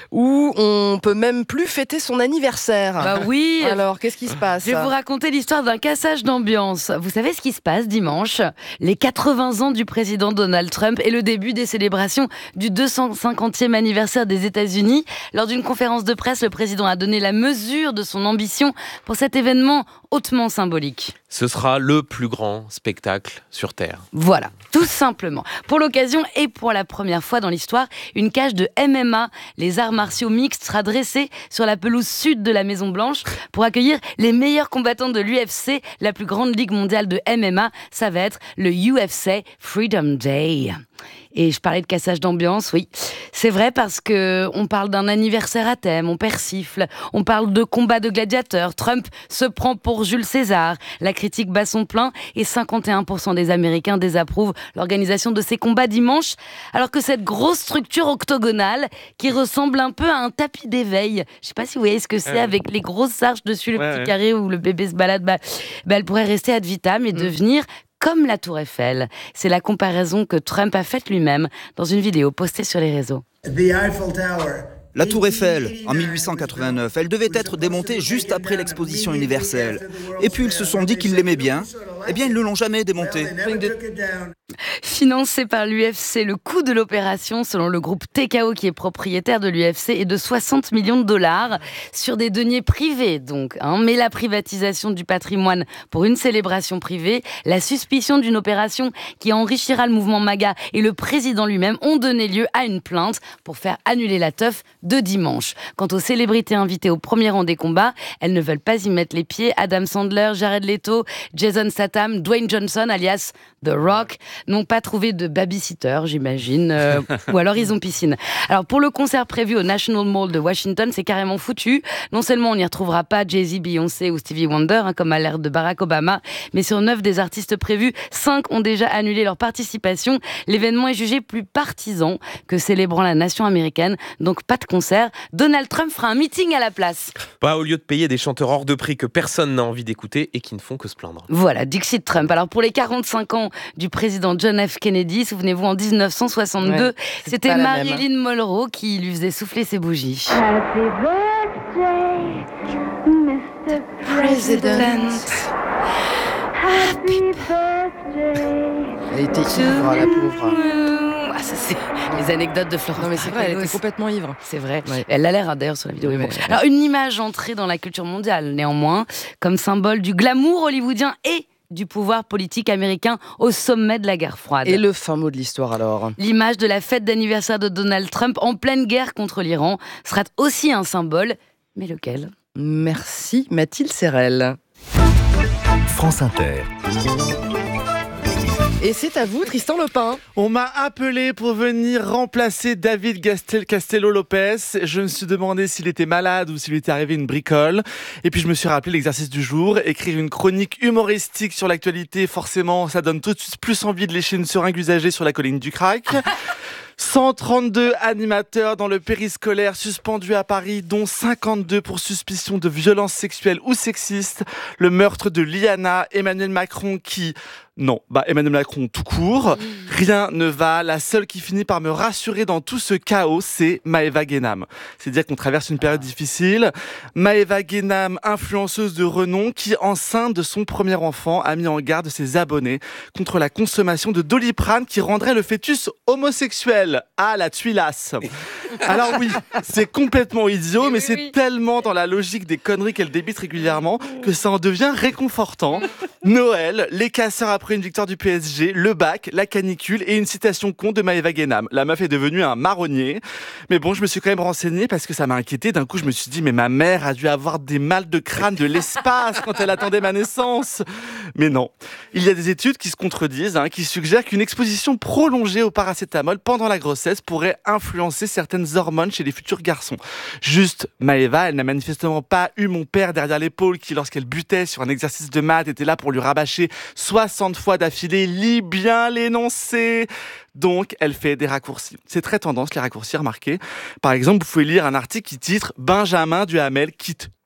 où on peut même plus fêter son anniversaire. Bah oui. Alors, qu'est-ce qui se passe ? Je vais vous raconter l'histoire d'un cassage d'ambiance. Vous savez ce qui se passe dimanche ? Les quatre-vingts ans du président Donald Trump et le début des célébrations du deux cent cinquantième anniversaire des États-Unis. Lors d'une conférence de presse, le président a donné la mesure de son ambition pour cet événement hautement symbolique. Ce sera le plus grand spectacle sur Terre. Voilà, tout simplement. Pour l'occasion et pour la première fois dans l'histoire, une cage de M M A, les arts martiaux mixtes, sera dressée sur la pelouse sud de la Maison-Blanche pour accueillir les meilleurs combattants de l'U F C, la plus grande ligue mondiale de M M A. Ça va être le U F C Freedom Day. Et je parlais de cassage d'ambiance, oui. C'est vrai parce que on parle d'un anniversaire à thème, on persifle, on parle de combat de gladiateurs. Trump se prend pour Jules César. La critique bat son plein et cinquante et un pour cent des Américains désapprouvent l'organisation de ces combats dimanche. Alors que cette grosse structure octogonale qui ressemble un peu à un tapis d'éveil, je sais pas si vous voyez ce que c'est, ouais. avec les grosses arches dessus, le ouais, petit ouais. carré où le bébé se balade, bah, bah, elle pourrait rester ad vitam et mmh. devenir comme la Tour Eiffel. C'est la comparaison que Trump a faite lui-même dans une vidéo postée sur les réseaux. La Tour Eiffel, en mille huit cent quatre-vingt-neuf, elle devait être démontée juste après l'exposition universelle. Et puis ils se sont dit qu'ils l'aimaient bien. Eh bien, ils ne l'ont jamais démontée. Financé par l'U F C, le coût de l'opération, selon le groupe T K O qui est propriétaire de l'U F C, est de soixante millions de dollars sur des deniers privés, donc. Hein. Mais la privatisation du patrimoine pour une célébration privée, la suspicion d'une opération qui enrichira le mouvement MAGA et le président lui-même ont donné lieu à une plainte pour faire annuler la teuf de dimanche. Quant aux célébrités invitées au premier rang des combats, elles ne veulent pas y mettre les pieds. Adam Sandler, Jared Leto, Jason Statham, Dwayne Johnson, alias The Rock, n'ont pas trouvé de babysitter, j'imagine, euh, ou alors ils ont piscine. Alors pour le concert prévu au National Mall de Washington, c'est carrément foutu. Non seulement on n'y retrouvera pas Jay-Z, Beyoncé ou Stevie Wonder, hein, comme à l'ère de Barack Obama, mais sur neuf des artistes prévus, cinq ont déjà annulé leur participation. L'événement est jugé plus partisan que célébrant la nation américaine, donc pas de concert. Donald Trump fera un meeting à la place. Pas au lieu de payer des chanteurs hors de prix que personne n'a envie d'écouter et qui ne font que se plaindre. Voilà, Dixit Trump. Alors pour les quarante-cinq ans du président John F. Kennedy, souvenez-vous, en dix-neuf cent soixante-deux, ouais, c'était Marilyn Monroe qui lui faisait souffler ses bougies. Happy birthday, mister President. Happy birthday. Elle était ivre, la pauvre. Ah, ça, c'est les anecdotes de Florence. Non, mais c'est vrai, elle était complètement ivre. C'est vrai. Ouais. Elle a l'air, d'ailleurs, sur la vidéo. Oui, bon. mais... Alors, une image entrée dans la culture mondiale, néanmoins, comme symbole du glamour hollywoodien et du pouvoir politique américain au sommet de la guerre froide. Et le fin mot de l'histoire, alors ? L'image de la fête d'anniversaire de Donald Trump en pleine guerre contre l'Iran sera aussi un symbole. Mais lequel ? Merci, Mathilde Serrel. France Inter. Et c'est à vous, Tristan Lepin. On m'a appelé pour venir remplacer David Gastel- Castello-Lopez. Je me suis demandé s'il était malade ou s'il lui était arrivé une bricole. Et puis je me suis rappelé l'exercice du jour. Écrire une chronique humoristique sur l'actualité, forcément, ça donne tout de suite plus envie de lécher une seringue usagée sur la colline du Crac. cent trente-deux animateurs dans le périscolaire suspendus à Paris, dont cinquante-deux pour suspicion de violence sexuelle ou sexiste. Le meurtre de Liana, Emmanuel Macron qui... Non, bah Emmanuel Macron tout court. Rien ne va. La seule qui finit par me rassurer dans tout ce chaos, c'est Maëva Guénam. C'est dire qu'on traverse une période difficile. Maëva Guénam, influenceuse de renom, qui, enceinte de son premier enfant, a mis en garde ses abonnés contre la consommation de Doliprane qui rendrait le fœtus homosexuel. Ah, la tuilasse. Alors oui, c'est complètement idiot, mais c'est tellement dans la logique des conneries qu'elle débite régulièrement que ça en devient réconfortant. Noël, les casseurs après une victoire du P S G, le bac, la canicule et une citation con de Maëva Guénam. La meuf est devenue un marronnier. Mais bon, je me suis quand même renseigné parce que ça m'a inquiété. D'un coup, je me suis dit, mais ma mère a dû avoir des mal de crâne de l'espace quand elle attendait ma naissance. Mais non. Il y a des études qui se contredisent, hein, qui suggèrent qu'une exposition prolongée au paracétamol pendant la grossesse pourrait influencer certaines hormones chez les futurs garçons. Juste, Maëva, elle n'a manifestement pas eu mon père derrière l'épaule qui, lorsqu'elle butait sur un exercice de maths, était là pour lui rabâcher soixante fois d'affilée, lis bien l'énoncé. Donc, elle fait des raccourcis. C'est très tendance, les raccourcis, remarquez. Par exemple, vous pouvez lire un article qui titre « Benjamin Duhamel quitte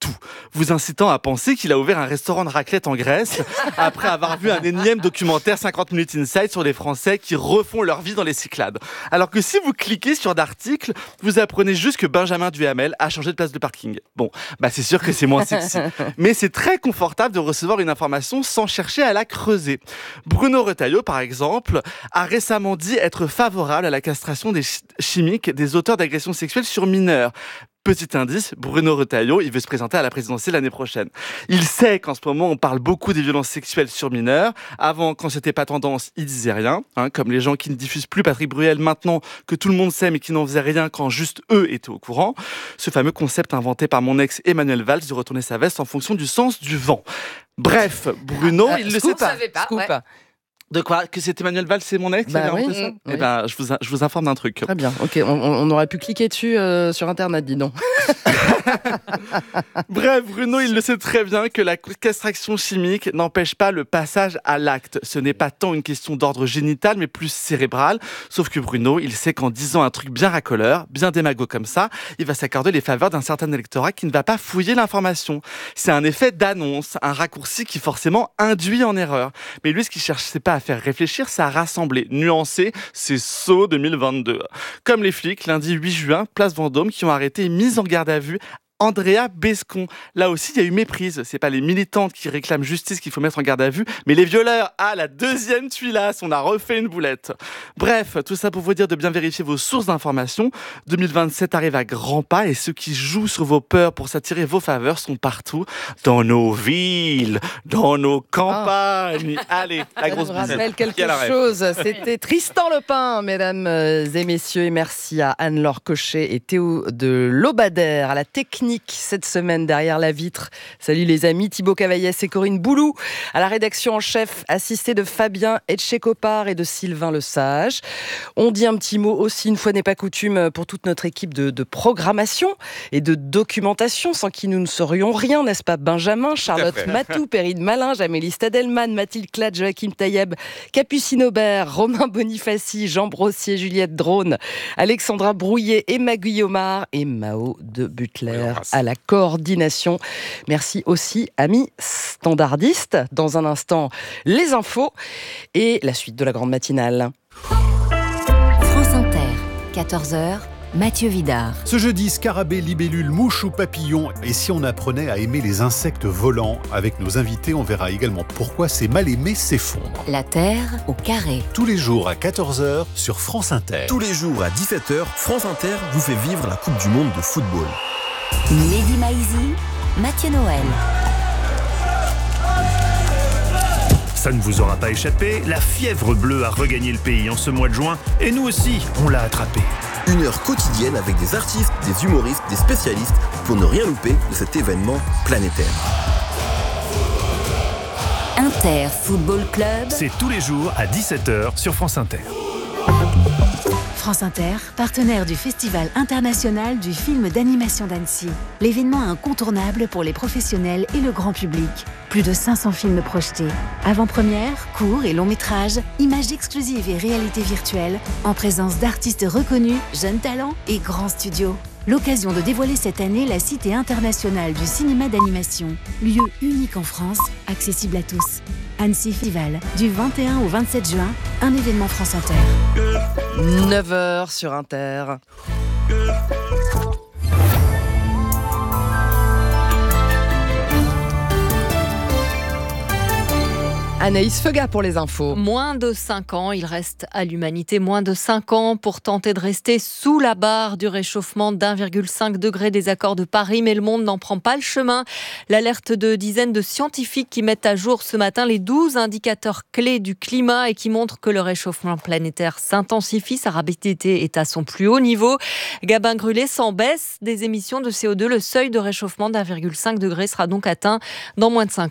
tout, vous incitant à penser qu'il a ouvert un restaurant de raclette en Grèce après avoir vu un énième documentaire cinquante minutes Inside sur les Français qui refont leur vie dans les Cyclades. Alors que si vous cliquez sur d'articles, vous apprenez juste que Benjamin Duhamel a changé de place de parking. Bon, bah c'est sûr que c'est moins sexy. Mais c'est très confortable de recevoir une information sans chercher à la creuser. Bruno Retailleau, par exemple, a récemment dit être favorable à la castration des ch- chimiques des auteurs d'agressions sexuelles sur mineurs. Petit indice, Bruno Retailleau, il veut se présenter à la présidentielle l'année prochaine. Il sait qu'en ce moment, on parle beaucoup des violences sexuelles sur mineurs. Avant, quand c'était pas tendance, il disait rien. Hein, comme les gens qui ne diffusent plus Patrick Bruel maintenant que tout le monde sait mais qui n'en faisaient rien quand juste eux étaient au courant. Ce fameux concept inventé par mon ex Emmanuel Valls de retourner sa veste en fonction du sens du vent. Bref, Bruno, Ah, il ne le scoop, sait pas. savait pas, Scoop. ouais. De quoi? Que c'est Emmanuel Valls, c'est mon ex? Bah il a oui, inventé ça oui. Eh ben, je vous, je vous informe d'un truc. Très bien, ok, on, on aurait pu cliquer dessus euh, sur Internet, dis donc. Bref, Bruno, il le sait très bien que la castration chimique n'empêche pas le passage à l'acte. Ce n'est pas tant une question d'ordre génital, mais plus cérébral. Sauf que Bruno, il sait qu'en disant un truc bien racoleur, bien démago comme ça, il va s'accorder les faveurs d'un certain électorat qui ne va pas fouiller l'information. C'est un effet d'annonce, un raccourci qui forcément induit en erreur. Mais lui, ce qu'il cherchait pas à faire réfléchir, c'est à rassembler, nuancer, c'est saut deux mille vingt-deux. Comme les flics, lundi huit juin, place Vendôme, qui ont arrêté et mis en garde à vue Andrea Bescon. Là aussi, il y a eu méprise. C'est pas les militantes qui réclament justice qu'il faut mettre en garde à vue, mais les violeurs. Ah, la deuxième tuilasse, on a refait une boulette. Bref, tout ça pour vous dire de bien vérifier vos sources d'informations. deux mille vingt-sept arrive à grands pas et ceux qui jouent sur vos peurs pour s'attirer vos faveurs sont partout. Dans nos villes, dans nos campagnes. Oh. Allez, la grosse bise. Je rappelle quelque chose. C'était Tristan Lepin, mesdames et messieurs. Et merci à Anne-Laure Cochet et Théo de Lobadère à la technique cette semaine derrière la vitre. Salut les amis, Thibaut Cavaillès et Corinne Boulou à la rédaction en chef, assistée de Fabien Etchekopar et de Sylvain Lesage. On dit un petit mot aussi, une fois n'est pas coutume, pour toute notre équipe de, de programmation et de documentation, sans qui nous ne serions rien, n'est-ce pas Benjamin, Charlotte Matou, Perrine Malin, Amélie Stadelman, Mathilde Clad, Joachim Taïeb, Capucine Aubert, Romain Bonifaci, Jean Brossier, Juliette Drone, Alexandra Brouillet, Emma Guillaumard et Mao de Butler à la coordination. Merci aussi, amis standardistes. Dans un instant, les infos et la suite de la grande matinale. France Inter, quatorze heures, Mathieu Vidard. Ce jeudi, scarabée, libellule, mouche ou papillon. Et si on apprenait à aimer les insectes volants? Avec nos invités, on verra également pourquoi ces mal-aimés s'effondrent. La Terre au carré. Tous les jours à quatorze heures sur France Inter. Tous les jours à dix-sept heures, France Inter vous fait vivre la Coupe du Monde de football. Mehdi Maizi, Mathieu Noël. Ça ne vous aura pas échappé, la fièvre bleue a regagné le pays en ce mois de juin, et nous aussi, on l'a attrapé. Une heure quotidienne avec des artistes, des humoristes, des spécialistes, pour ne rien louper de cet événement planétaire. Inter Football Club. C'est tous les jours à dix-sept heures sur France Inter. France Inter, partenaire du Festival international du film d'animation d'Annecy. L'événement incontournable pour les professionnels et le grand public. Plus de cinq cents films projetés. Avant-première, courts et longs métrages, images exclusives et réalité virtuelle, en présence d'artistes reconnus, jeunes talents et grands studios. L'occasion de dévoiler cette année la Cité internationale du cinéma d'animation. Lieu unique en France, accessible à tous. Annecy Festival, du vingt et un au vingt-sept juin, un événement France Inter. neuf heures sur Inter. Anaïs Feuga pour les infos. Moins de cinq ans, il reste à l'humanité moins de cinq ans pour tenter de rester sous la barre du réchauffement d'un virgule cinq degré des accords de Paris, mais le monde n'en prend pas le chemin. L'alerte de dizaines de scientifiques qui mettent à jour ce matin les douze indicateurs clés du climat et qui montrent que le réchauffement planétaire s'intensifie. Sa rapidité est à son plus haut niveau. Gabin Grulé, sans baisse des émissions de C O deux, le seuil de réchauffement d'un virgule cinq degré sera donc atteint dans moins de cinq ans.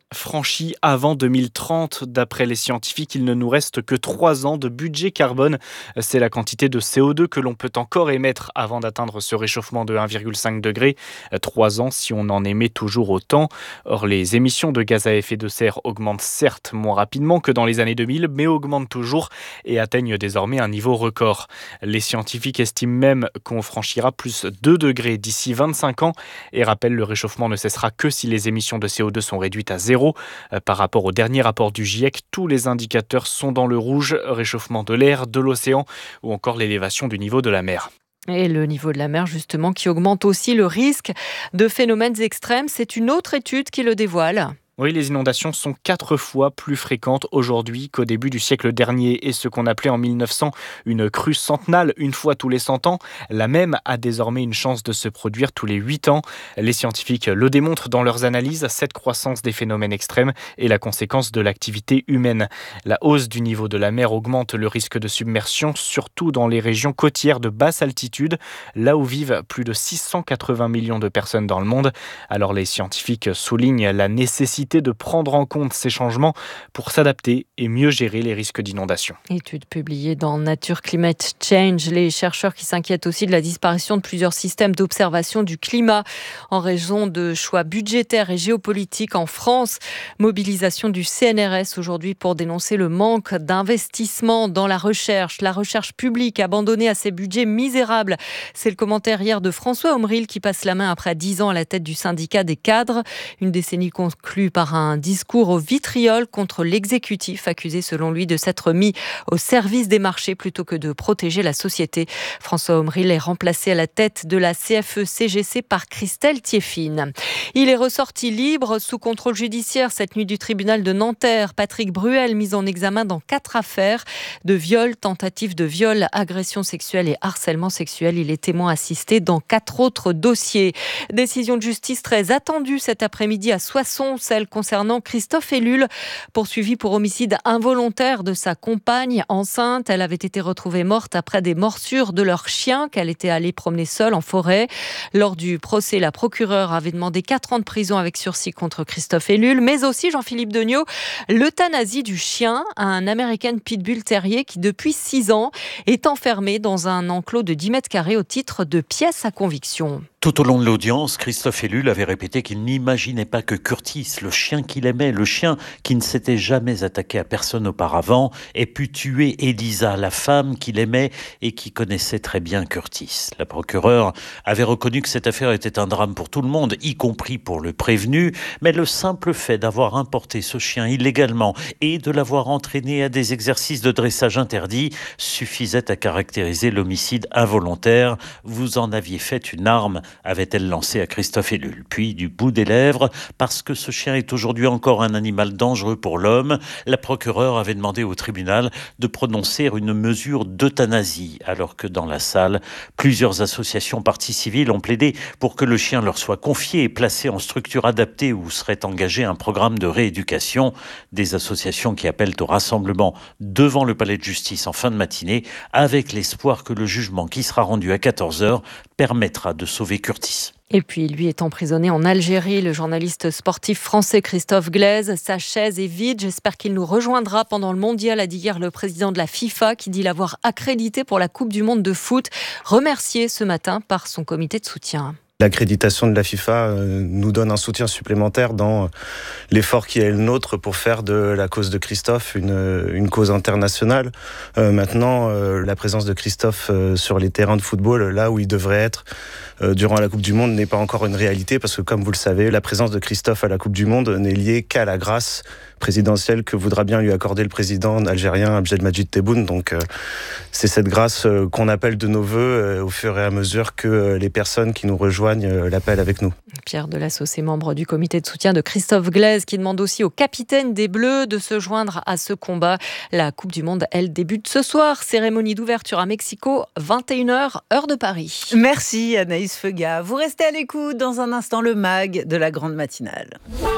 franchi avant deux mille trente. D'après les scientifiques, il ne nous reste que trois ans de budget carbone. C'est la quantité de C O deux que l'on peut encore émettre avant d'atteindre ce réchauffement de un virgule cinq degré. Trois ans si on en émet toujours autant. Or, les émissions de gaz à effet de serre augmentent certes moins rapidement que dans les années deux mille, mais augmentent toujours et atteignent désormais un niveau record. Les scientifiques estiment même qu'on franchira plus deux degrés d'ici vingt-cinq ans et rappellent le réchauffement ne cessera que si les émissions de C O deux sont réduites à zéro. Par rapport au dernier rapport du GIEC, tous les indicateurs sont dans le rouge, réchauffement de l'air, de l'océan ou encore l'élévation du niveau de la mer. Et le niveau de la mer, justement, qui augmente aussi le risque de phénomènes extrêmes. C'est une autre étude qui le dévoile. Oui, les inondations sont quatre fois plus fréquentes aujourd'hui qu'au début du siècle dernier. Et ce qu'on appelait en mille neuf cents une crue centennale, une fois tous les cent ans, la même a désormais une chance de se produire tous les huit ans. Les scientifiques le démontrent dans leurs analyses. Cette croissance des phénomènes extrêmes est la conséquence de l'activité humaine. La hausse du niveau de la mer augmente le risque de submersion, surtout dans les régions côtières de basse altitude, là où vivent plus de six cent quatre-vingts millions de personnes dans le monde. Alors les scientifiques soulignent la nécessité de prendre en compte ces changements pour s'adapter et mieux gérer les risques d'inondation. Étude publiée dans Nature Climate Change, les chercheurs qui s'inquiètent aussi de la disparition de plusieurs systèmes d'observation du climat en raison de choix budgétaires et géopolitiques en France. Mobilisation du C N R S aujourd'hui pour dénoncer le manque d'investissement dans la recherche. La recherche publique abandonnée à ses budgets misérables. C'est le commentaire hier de François Omril qui passe la main après dix ans à la tête du syndicat des cadres. Une décennie conclue par un discours au vitriol contre l'exécutif, accusé selon lui de s'être mis au service des marchés plutôt que de protéger la société. François Omril est remplacé à la tête de la C F E C G C par Christelle Thieffine. Il est ressorti libre sous contrôle judiciaire cette nuit du tribunal de Nanterre. Patrick Bruel, mis en examen dans quatre affaires de viol, tentative de viol, agression sexuelle et harcèlement sexuel. Il est témoin assisté dans quatre autres dossiers. Décision de justice très attendue cet après-midi à Soissons, celle concernant Christophe Ellul, poursuivi pour homicide involontaire de sa compagne enceinte. Elle avait été retrouvée morte après des morsures de leur chien qu'elle était allée promener seule en forêt. Lors du procès, la procureure avait demandé quatre ans de prison avec sursis contre Christophe Ellul, mais aussi Jean-Philippe Degnaud, l'euthanasie du chien, un American Pitbull Terrier qui depuis six ans est enfermé dans un enclos de dix mètres carrés au titre de pièce à conviction. Tout au long de l'audience, Christophe Ellul avait répété qu'il n'imaginait pas que Curtis, le chien qu'il aimait, le chien qui ne s'était jamais attaqué à personne auparavant, ait pu tuer Elisa, la femme qu'il aimait et qui connaissait très bien Curtis. La procureure avait reconnu que cette affaire était un drame pour tout le monde, y compris pour le prévenu, mais le simple fait d'avoir importé ce chien illégalement et de l'avoir entraîné à des exercices de dressage interdits suffisait à caractériser l'homicide involontaire. Vous en aviez fait une arme, avait-elle lancé à Christophe Ellul. Puis, du bout des lèvres, parce que ce chien est aujourd'hui encore un animal dangereux pour l'homme, la procureure avait demandé au tribunal de prononcer une mesure d'euthanasie, alors que dans la salle, plusieurs associations parties civiles ont plaidé pour que le chien leur soit confié et placé en structure adaptée où serait engagé un programme de rééducation. Des associations qui appellent au rassemblement devant le palais de justice en fin de matinée, avec l'espoir que le jugement qui sera rendu à quatorze heures permettra de sauver Curtis. Et puis, lui est emprisonné en Algérie. Le journaliste sportif français Christophe Glaise, sa chaise est vide. J'espère qu'il nous rejoindra pendant le mondial, a dit hier le président de la FIFA, qui dit l'avoir accrédité pour la Coupe du Monde de foot, remercié ce matin par son comité de soutien. L'accréditation de la FIFA nous donne un soutien supplémentaire dans l'effort qui est le nôtre pour faire de la cause de Christophe une, une cause internationale. Euh, maintenant, euh, la présence de Christophe euh, sur les terrains de football, là où il devrait être euh, durant la Coupe du Monde, n'est pas encore une réalité parce que, comme vous le savez, la présence de Christophe à la Coupe du Monde n'est liée qu'à la grâce présidentielle que voudra bien lui accorder le président algérien Abdelmadjid Tebboune. Donc euh, c'est cette grâce euh, qu'on appelle de nos voeux euh, au fur et à mesure que euh, les personnes qui nous rejoignent euh, l'appellent avec nous. Pierre Delassos est membre du comité de soutien de Christophe Glaise qui demande aussi au capitaine des Bleus de se joindre à ce combat. La Coupe du Monde, elle, débute ce soir. Cérémonie d'ouverture à Mexico, vingt et une heures, heure de Paris. Merci Anaïs Feuga. Vous restez à l'écoute. Dans un instant, le mag de la grande matinale.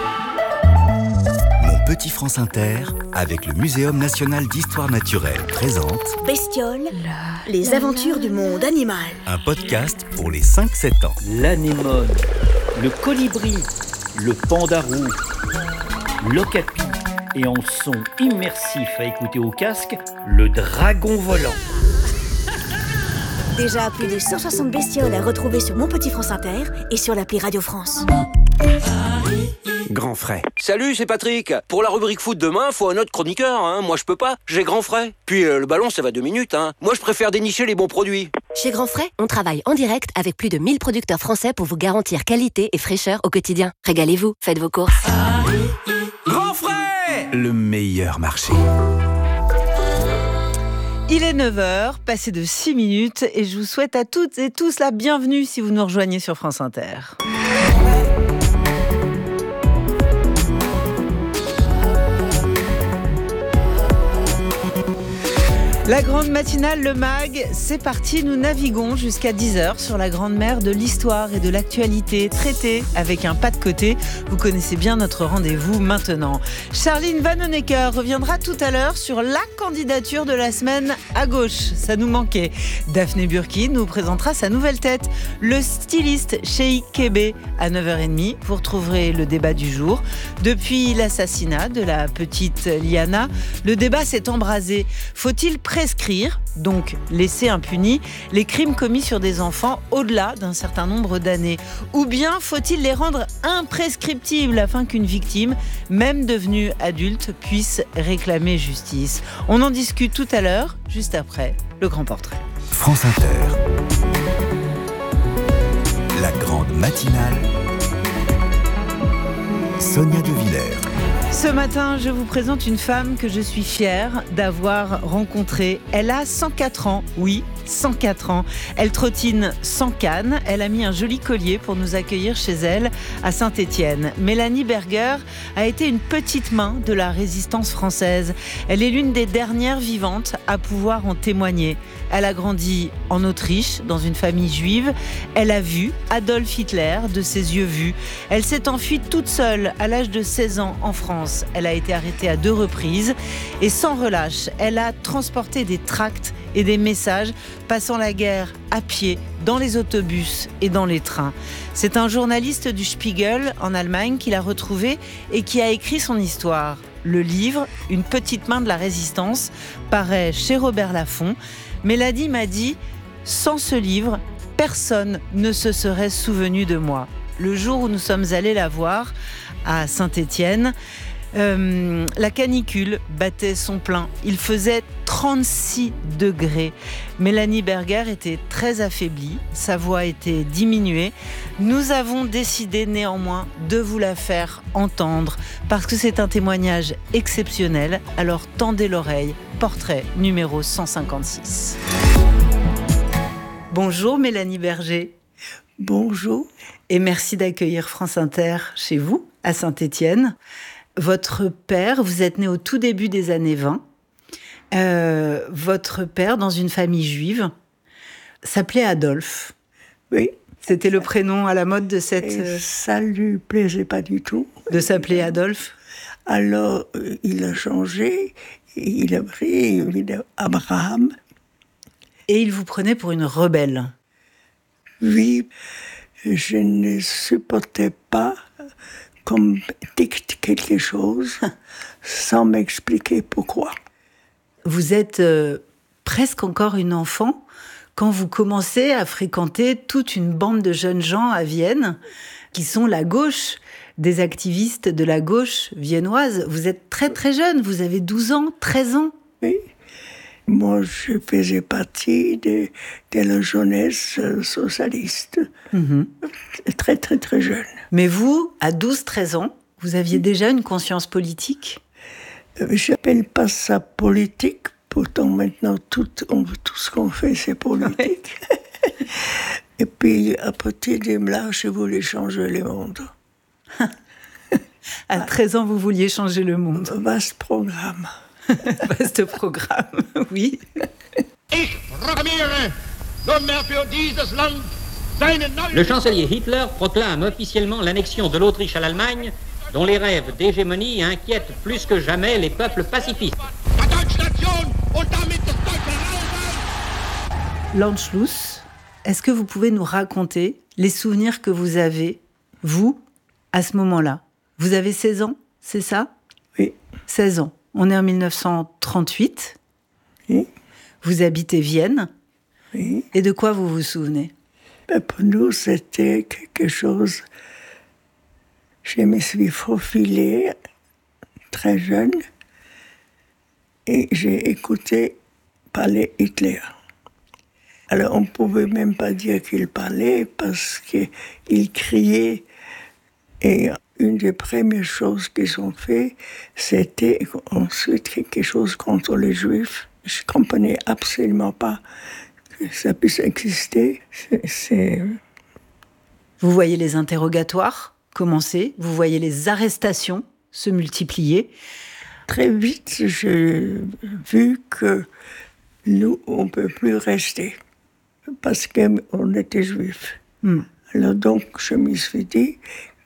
Petit France Inter, avec le Muséum national d'histoire naturelle, présente Bestioles, les aventures du monde animal. Un podcast pour les cinq sept ans. L'anémone, le colibri, le panda roux. l'Ocapi et en son immersif à écouter au casque, le dragon volant. Déjà plus de cent soixante bestioles à retrouver sur Mon Petit France Inter et sur l'appli Radio France. Grand frais. Salut, c'est Patrick. Pour la rubrique foot demain, faut un autre chroniqueur. Hein. Moi, je peux pas. J'ai Grand frais. Puis euh, le ballon, ça va deux minutes. Hein. Moi, je préfère dénicher les bons produits. Chez Grand frais, on travaille en direct avec plus de mille producteurs français pour vous garantir qualité et fraîcheur au quotidien. Régalez-vous, faites vos courses. Grand frais, le meilleur marché. Il est neuf heures, passé de six minutes, et je vous souhaite à toutes et tous la bienvenue si vous nous rejoignez sur France Inter. La grande matinale, le mag, c'est parti. Nous naviguons jusqu'à dix heures sur la grande mer de l'histoire et de l'actualité, traitée avec un pas de côté. Vous connaissez bien notre rendez-vous maintenant. Charline Vanhoenacker reviendra tout à l'heure sur la candidature de la semaine à gauche. Ça nous manquait. Daphné Burki nous présentera sa nouvelle tête, le styliste Cheikh Kébé, à neuf heures trente. Vous retrouverez le débat du jour. Depuis l'assassinat de la petite Liana, le débat s'est embrasé. Faut-il prescrire, donc laisser impunis, les crimes commis sur des enfants au-delà d'un certain nombre d'années? Ou bien faut-il les rendre imprescriptibles afin qu'une victime, même devenue adulte, puisse réclamer justice? On en discute tout à l'heure, juste après le grand portrait. France Inter. La grande matinale. Sonia De Villers. Ce matin, je vous présente une femme que je suis fière d'avoir rencontrée. Elle a cent quatre ans, oui, cent quatre ans. Elle trottine sans canne. Elle a mis un joli collier pour nous accueillir chez elle à Saint-Étienne. Mélanie Berger a été une petite main de la résistance française. Elle est l'une des dernières vivantes à pouvoir en témoigner. Elle a grandi en Autriche, dans une famille juive. Elle a vu Adolf Hitler de ses yeux vus. Elle s'est enfuie toute seule à l'âge de seize ans en France. Elle a été arrêtée à deux reprises. Et sans relâche, elle a transporté des tracts et des messages, passant la guerre à pied, dans les autobus et dans les trains. C'est un journaliste du Spiegel en Allemagne qui l'a retrouvée et qui a écrit son histoire. Le livre, Une petite main de la résistance, paraît chez Robert Laffont. Mélanie m'a dit « Sans ce livre, personne ne se serait souvenu de moi ». Le jour où nous sommes allés la voir à Saint-Étienne, euh, la canicule battait son plein. Il faisait trente-six degrés. Mélanie Berger était très affaiblie, sa voix était diminuée. Nous avons décidé néanmoins de vous la faire entendre parce que c'est un témoignage exceptionnel. Alors tendez l'oreille. Portrait numéro cent cinquante-six. Bonjour Mélanie Berger. Bonjour. Et merci d'accueillir France Inter chez vous, à Saint-Étienne. Votre père, vous êtes né au tout début des années vingt. Euh, votre père, dans une famille juive, s'appelait Adolphe. Oui. C'était le prénom à la mode de cette... Et ça lui plaisait pas du tout. De s'appeler Adolphe. Alors, euh, il a changé, il a pris Abraham. Et il vous prenait pour une rebelle. Oui, je ne supportais pas qu'on dicte quelque chose sans m'expliquer pourquoi. Vous êtes euh, presque encore une enfant quand vous commencez à fréquenter toute une bande de jeunes gens à Vienne qui sont la gauche, des activistes de la gauche viennoise. Vous êtes très très jeune, vous avez douze ans, treize ans. Oui. Moi, je faisais partie de, de la jeunesse socialiste. Mmh. Très, très, très jeune. Mais vous, à douze treize ans, vous aviez déjà une conscience politique ? Je n'appelle pas ça politique. Pourtant, maintenant, tout, on, tout ce qu'on fait, c'est politique. Et puis, à partir de là, je voulais changer le monde. À treize ans, vous vouliez changer le monde. Vaste programme. Vaste programme, oui. Le chancelier Hitler proclame officiellement l'annexion de l'Autriche à l'Allemagne, dont les rêves d'hégémonie inquiètent plus que jamais les peuples pacifistes. L'Anschluss, est-ce que vous pouvez nous raconter les souvenirs que vous avez, vous, à ce moment-là ? Vous avez seize ans ? c'est ça? Oui. seize ans. On est en mille neuf cent trente-huit. Oui. Vous habitez Vienne. Oui. Et de quoi vous vous souvenez? Ben pour nous, c'était quelque chose... Je me suis faufilée très jeune et j'ai écouté parler Hitler. Alors on ne pouvait même pas dire qu'il parlait parce qu'il criait. Et une des premières choses qu'ils ont fait, c'était ensuite quelque chose contre les Juifs. Je ne comprenais absolument pas que ça puisse exister. C'est, c'est... Vous voyez les interrogatoires commencer, vous voyez les arrestations se multiplier. Très vite, j'ai vu que nous, on ne peut plus rester parce qu'on était juifs. Mm. Alors donc, je me suis dit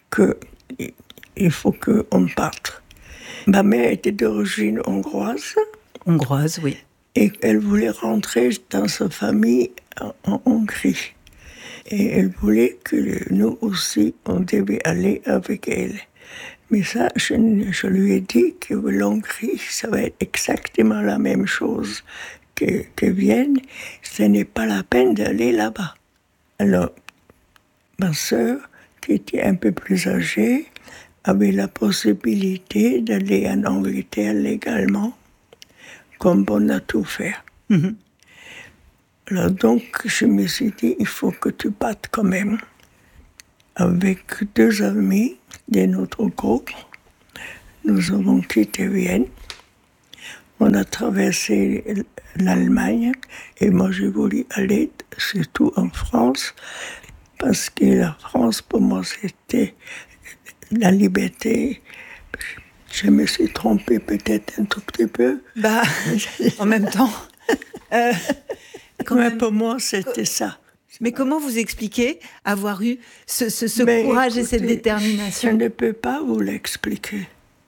qu'il faut qu'on parte. Ma mère était d'origine hongroise. Hongroise, oui. Et elle voulait rentrer dans sa famille en, en Hongrie. Et elle voulait que nous aussi, on devait aller avec elle. Mais ça, je, je lui ai dit que l'Hongrie, ça va être exactement la même chose que, que Vienne. Ce n'est pas la peine d'aller là-bas. Alors, ma sœur, qui était un peu plus âgée, avait la possibilité d'aller en Angleterre légalement, comme on a tout fait. Mm-hmm. Alors donc, je me suis dit, il faut que tu partes quand même. Avec deux amis de notre groupe, nous avons quitté Vienne. On a traversé l'Allemagne et moi j'ai voulu aller surtout en France parce que la France pour moi c'était la liberté. Je me suis trompée peut-être un tout petit peu. Bah, en même temps. Euh, quand même, pour moi c'était ça. Mais comment vous expliquez avoir eu ce, ce, ce courage écoutez, et cette détermination? Je ne peux pas vous l'expliquer.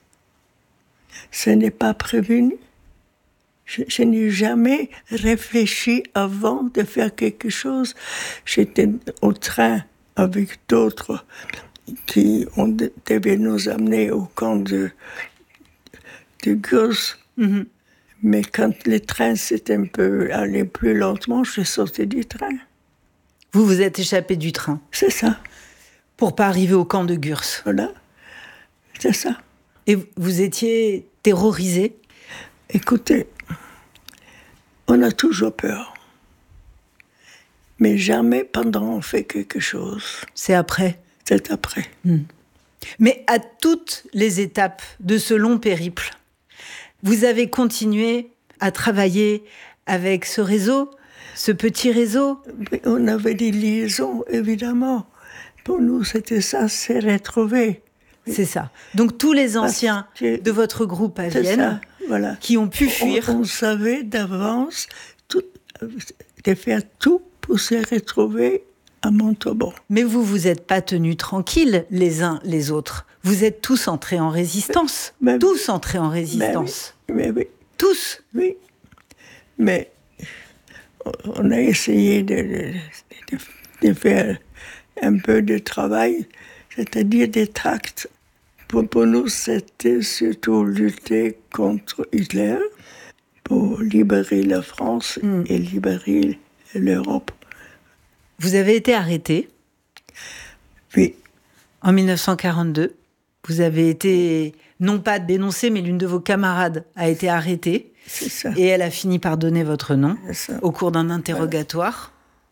Ce n'est pas prévenu. Je, je n'ai jamais réfléchi avant de faire quelque chose. J'étais au train avec d'autres qui on devait nous amener au camp de, de Gurs. Mm-hmm. Mais quand le train s'est un peu allé plus lentement, je suis sortie du train. Vous vous êtes échappé du train. C'est ça. Pour pas arriver au camp de Gurs. Voilà. C'est ça. Et vous étiez terrorisé? Écoutez, on a toujours peur. Mais jamais pendant on fait quelque chose. C'est après. C'est après. Hmm. Mais à toutes les étapes de ce long périple, vous avez continué à travailler avec ce réseau, ce petit réseau? On avait des liaisons, évidemment. Pour nous, c'était ça, c'est retrouver. C'est ça. Donc tous les anciens que, de votre groupe à Vienne, ça, voilà. qui ont pu fuir. On, on savait d'avance tout, de faire tout pour se retrouver à Montauban. Mais vous vous êtes pas tenus tranquilles les uns les autres. Vous êtes tous entrés en résistance. Mais, tous entrés en résistance. Mais oui. Mais oui. Tous. Oui. Mais on a essayé de, de, de, de faire un peu de travail, c'est-à-dire des tracts. Pour, pour nous, c'était surtout lutter contre Hitler, pour libérer la France mm. et libérer l'Europe. Vous avez été arrêté. Oui. En mille neuf cent quarante-deux, vous avez été, non pas dénoncé, mais l'une de vos camarades a été arrêtée. C'est ça. Et elle a fini par donner votre nom ça. Au cours d'un interrogatoire.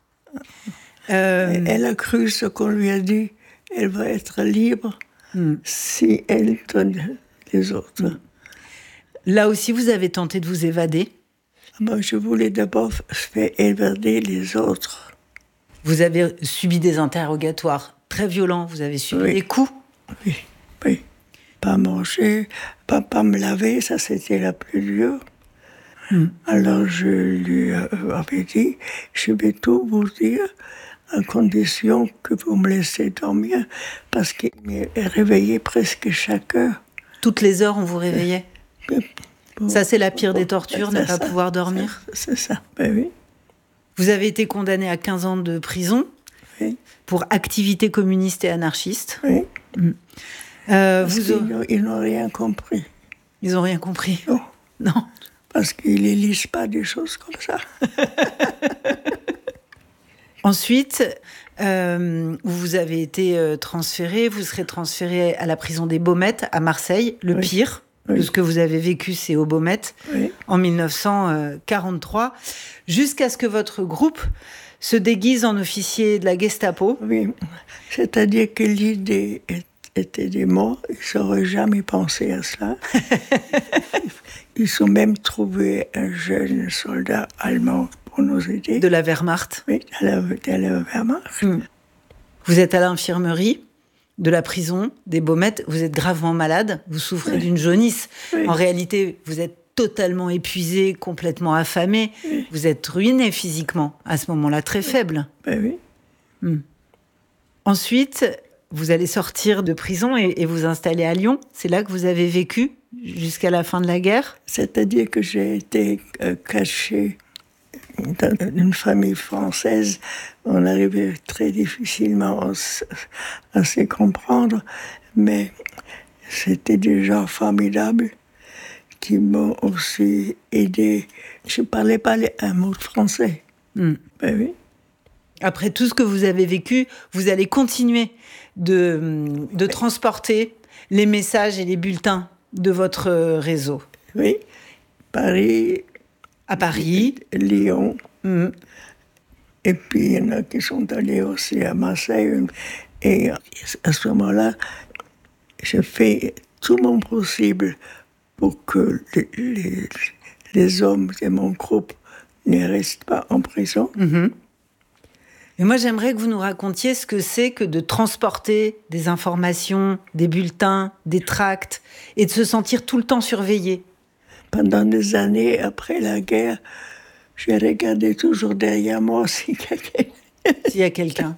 Euh... Elle a cru ce qu'on lui a dit. Elle va être libre hmm. si elle donne les autres. Hmm. Là aussi, vous avez tenté de vous évader? Moi, je voulais d'abord faire évader les autres. Vous avez subi des interrogatoires très violents. Vous avez subi oui. des coups? Oui, oui. Pas manger, pas, pas me laver, ça c'était la plus dure. Hmm. Alors je lui avais dit, je vais tout vous dire à condition que vous me laissez dormir, parce qu'il m'est réveillé presque chaque heure. Toutes les heures, on vous réveillait? Bon, ça, c'est la pire des tortures, ben, ne pas ça, pouvoir dormir? C'est ça, ben oui. Vous avez été condamné à quinze ans de prison oui. pour activité communiste et anarchiste. Oui. Hmm. Euh, Parce vous qu'ils ils n'ont rien compris. Ils n'ont rien compris. Non. Non. Parce qu'ils ne lisent pas des choses comme ça. Ensuite, euh, vous avez été euh, transféré, vous serez transféré à la prison des Baumettes à Marseille. Le oui. pire oui. de ce que vous avez vécu, c'est aux Baumettes, oui. en mille neuf cent quarante-trois, jusqu'à ce que votre groupe se déguise en officier de la Gestapo. Oui, c'est-à-dire que l'idée était des morts, ils n'auraient jamais pensé à cela. Ils ont même trouvé un jeune soldat allemand pour nous aider. De la Wehrmacht. Oui, de la, de la Wehrmacht. Mmh. Vous êtes à l'infirmerie de la prison des Baumettes, vous êtes gravement malade, vous souffrez oui. d'une jaunisse. Oui. En réalité, vous êtes totalement épuisé, complètement affamé. Oui. Vous êtes ruiné physiquement, à ce moment-là, très oui. faible. Ben oui. Mmh. Ensuite, vous allez sortir de prison et, et vous installer à Lyon. C'est là que vous avez vécu jusqu'à la fin de la guerre ? C'est-à-dire que j'ai été euh, caché dans une famille française. On arrivait très difficilement à, à se comprendre, mais c'était des gens formidables qui m'ont aussi aidé. Je ne parlais pas un mot de français. Mmh. Ben oui. Après tout ce que vous avez vécu, vous allez continuer de, de transporter les messages et les bulletins de votre réseau. Oui, Paris. À Paris. Lyon. Mmh. Et puis, il y en a qui sont allés aussi à Marseille. Et à ce moment-là, j'ai fait tout mon possible pour que les, les, les hommes de mon groupe ne restent pas en prison. Mmh. Et moi, j'aimerais que vous nous racontiez ce que c'est que de transporter des informations, des bulletins, des tracts, et de se sentir tout le temps surveillé. Pendant des années, après la guerre, j'ai regardé toujours derrière moi s'il y a quelqu'un. S'il y a quelqu'un.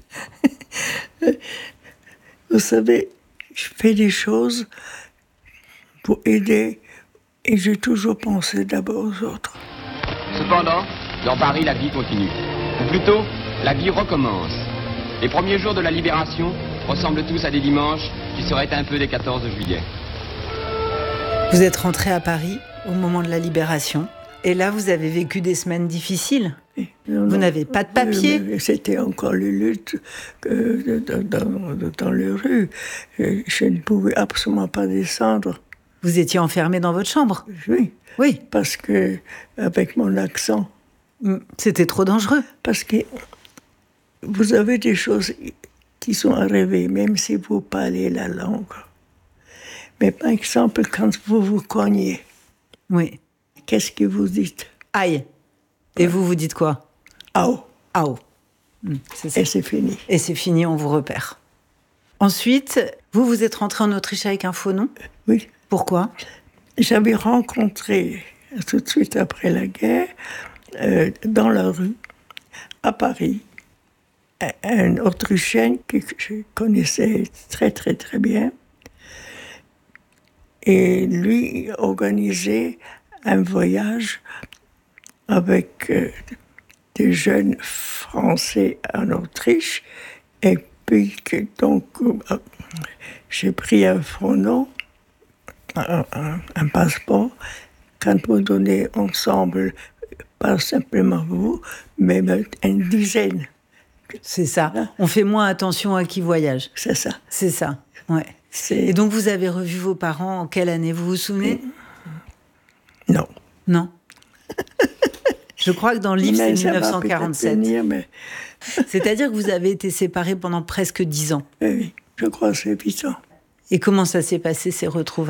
Vous savez, je fais des choses pour aider, et j'ai toujours pensé d'abord aux autres. Cependant, dans Paris, la vie continue. Ou plutôt, la vie recommence. Les premiers jours de la libération ressemblent tous à des dimanches qui seraient un peu des quatorze juillet. Vous êtes rentré à Paris au moment de la libération. Et là, vous avez vécu des semaines difficiles. Non, vous non, n'avez pas de papier. C'était encore les luttes euh, dans, dans, dans les rues. Je ne pouvais absolument pas descendre. Vous étiez enfermé dans votre chambre ? Oui. Oui. Parce que, avec mon accent. C'était trop dangereux. Parce que vous avez des choses qui sont arrivées, même si vous parlez la langue. Mais par exemple, quand vous vous cognez, oui. Qu'est-ce que vous dites ? Aïe. Et ouais. Vous, vous dites quoi ? Ao. Ao. Mmh, c'est ça. Et c'est fini. Et c'est fini, on vous repère. Ensuite, vous, vous êtes rentré en Autriche avec un faux nom ? Oui. Pourquoi ? J'avais rencontré, tout de suite après la guerre, euh, dans la rue, à Paris, un Autrichien que je connaissais très, très, très bien. Et lui organisait un voyage avec euh, des jeunes Français en Autriche. Et puis, que, donc, euh, j'ai pris un faux nom, un, un, un passeport. Quand vous donnez ensemble, pas simplement vous, mais une dizaine. C'est ça. On fait moins attention à qui voyage. C'est ça. C'est ça, ouais. C'est... Et donc, vous avez revu vos parents en quelle année ? Vous vous souvenez ? Non. Non. Je crois que dans le livre, c'est dix-neuf cent quarante-sept. Venir, mais... C'est-à-dire que vous avez été séparés pendant presque dix ans. Oui, je crois que c'est huit ans. Et comment ça s'est passé, ces retrouvailles ?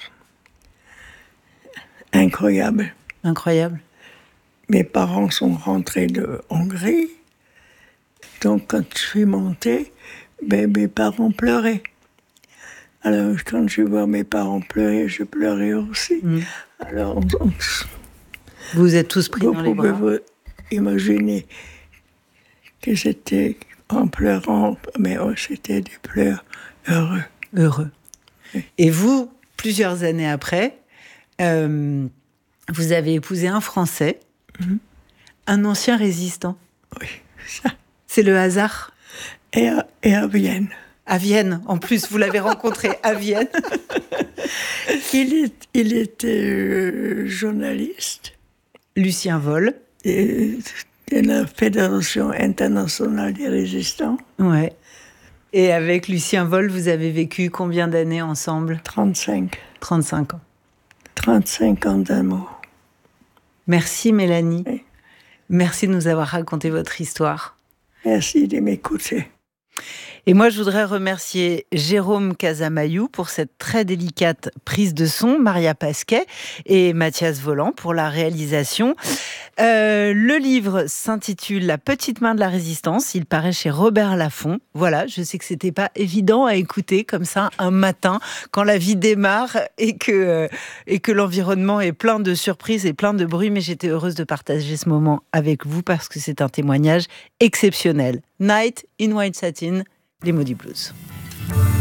Incroyable. Incroyable. Mes parents sont rentrés de Hongrie. Donc, quand je suis montée, ben, mes parents pleuraient. Alors, quand je vois mes parents pleurer, je pleurais aussi. Mmh. Alors, on, on, vous vous êtes tous pris dans les bras. Vous pouvez imaginer que c'était en pleurant, mais oh, c'était des pleurs heureux. Heureux. Oui. Et vous, plusieurs années après, euh, vous avez épousé un Français, mmh. un ancien résistant. Oui, ça. C'est le hasard. Et à, et à Vienne. À Vienne, en plus, vous l'avez rencontré à Vienne. il, est, il était euh, journaliste. Lucien Voll. Et, de la Fédération internationale des résistants. Ouais. Et avec Lucien Voll, vous avez vécu combien d'années ensemble ? trente-cinq. trente-cinq ans. trente-cinq ans d'amour. Merci Mélanie. Oui. Merci de nous avoir raconté votre histoire. Merci de m'écouter. Et moi, je voudrais remercier Jérôme Casamayou pour cette très délicate prise de son, Maria Pasquet et Mathias Voland pour la réalisation. Euh, le livre s'intitule « La petite main de la résistance ». Il paraît chez Robert Laffont. Voilà, je sais que c'était pas évident à écouter comme ça un matin quand la vie démarre et que, euh, et que l'environnement est plein de surprises et plein de bruit, mais j'étais heureuse de partager ce moment avec vous parce que c'est un témoignage exceptionnel. Night in White Satin, les Maudits Blues.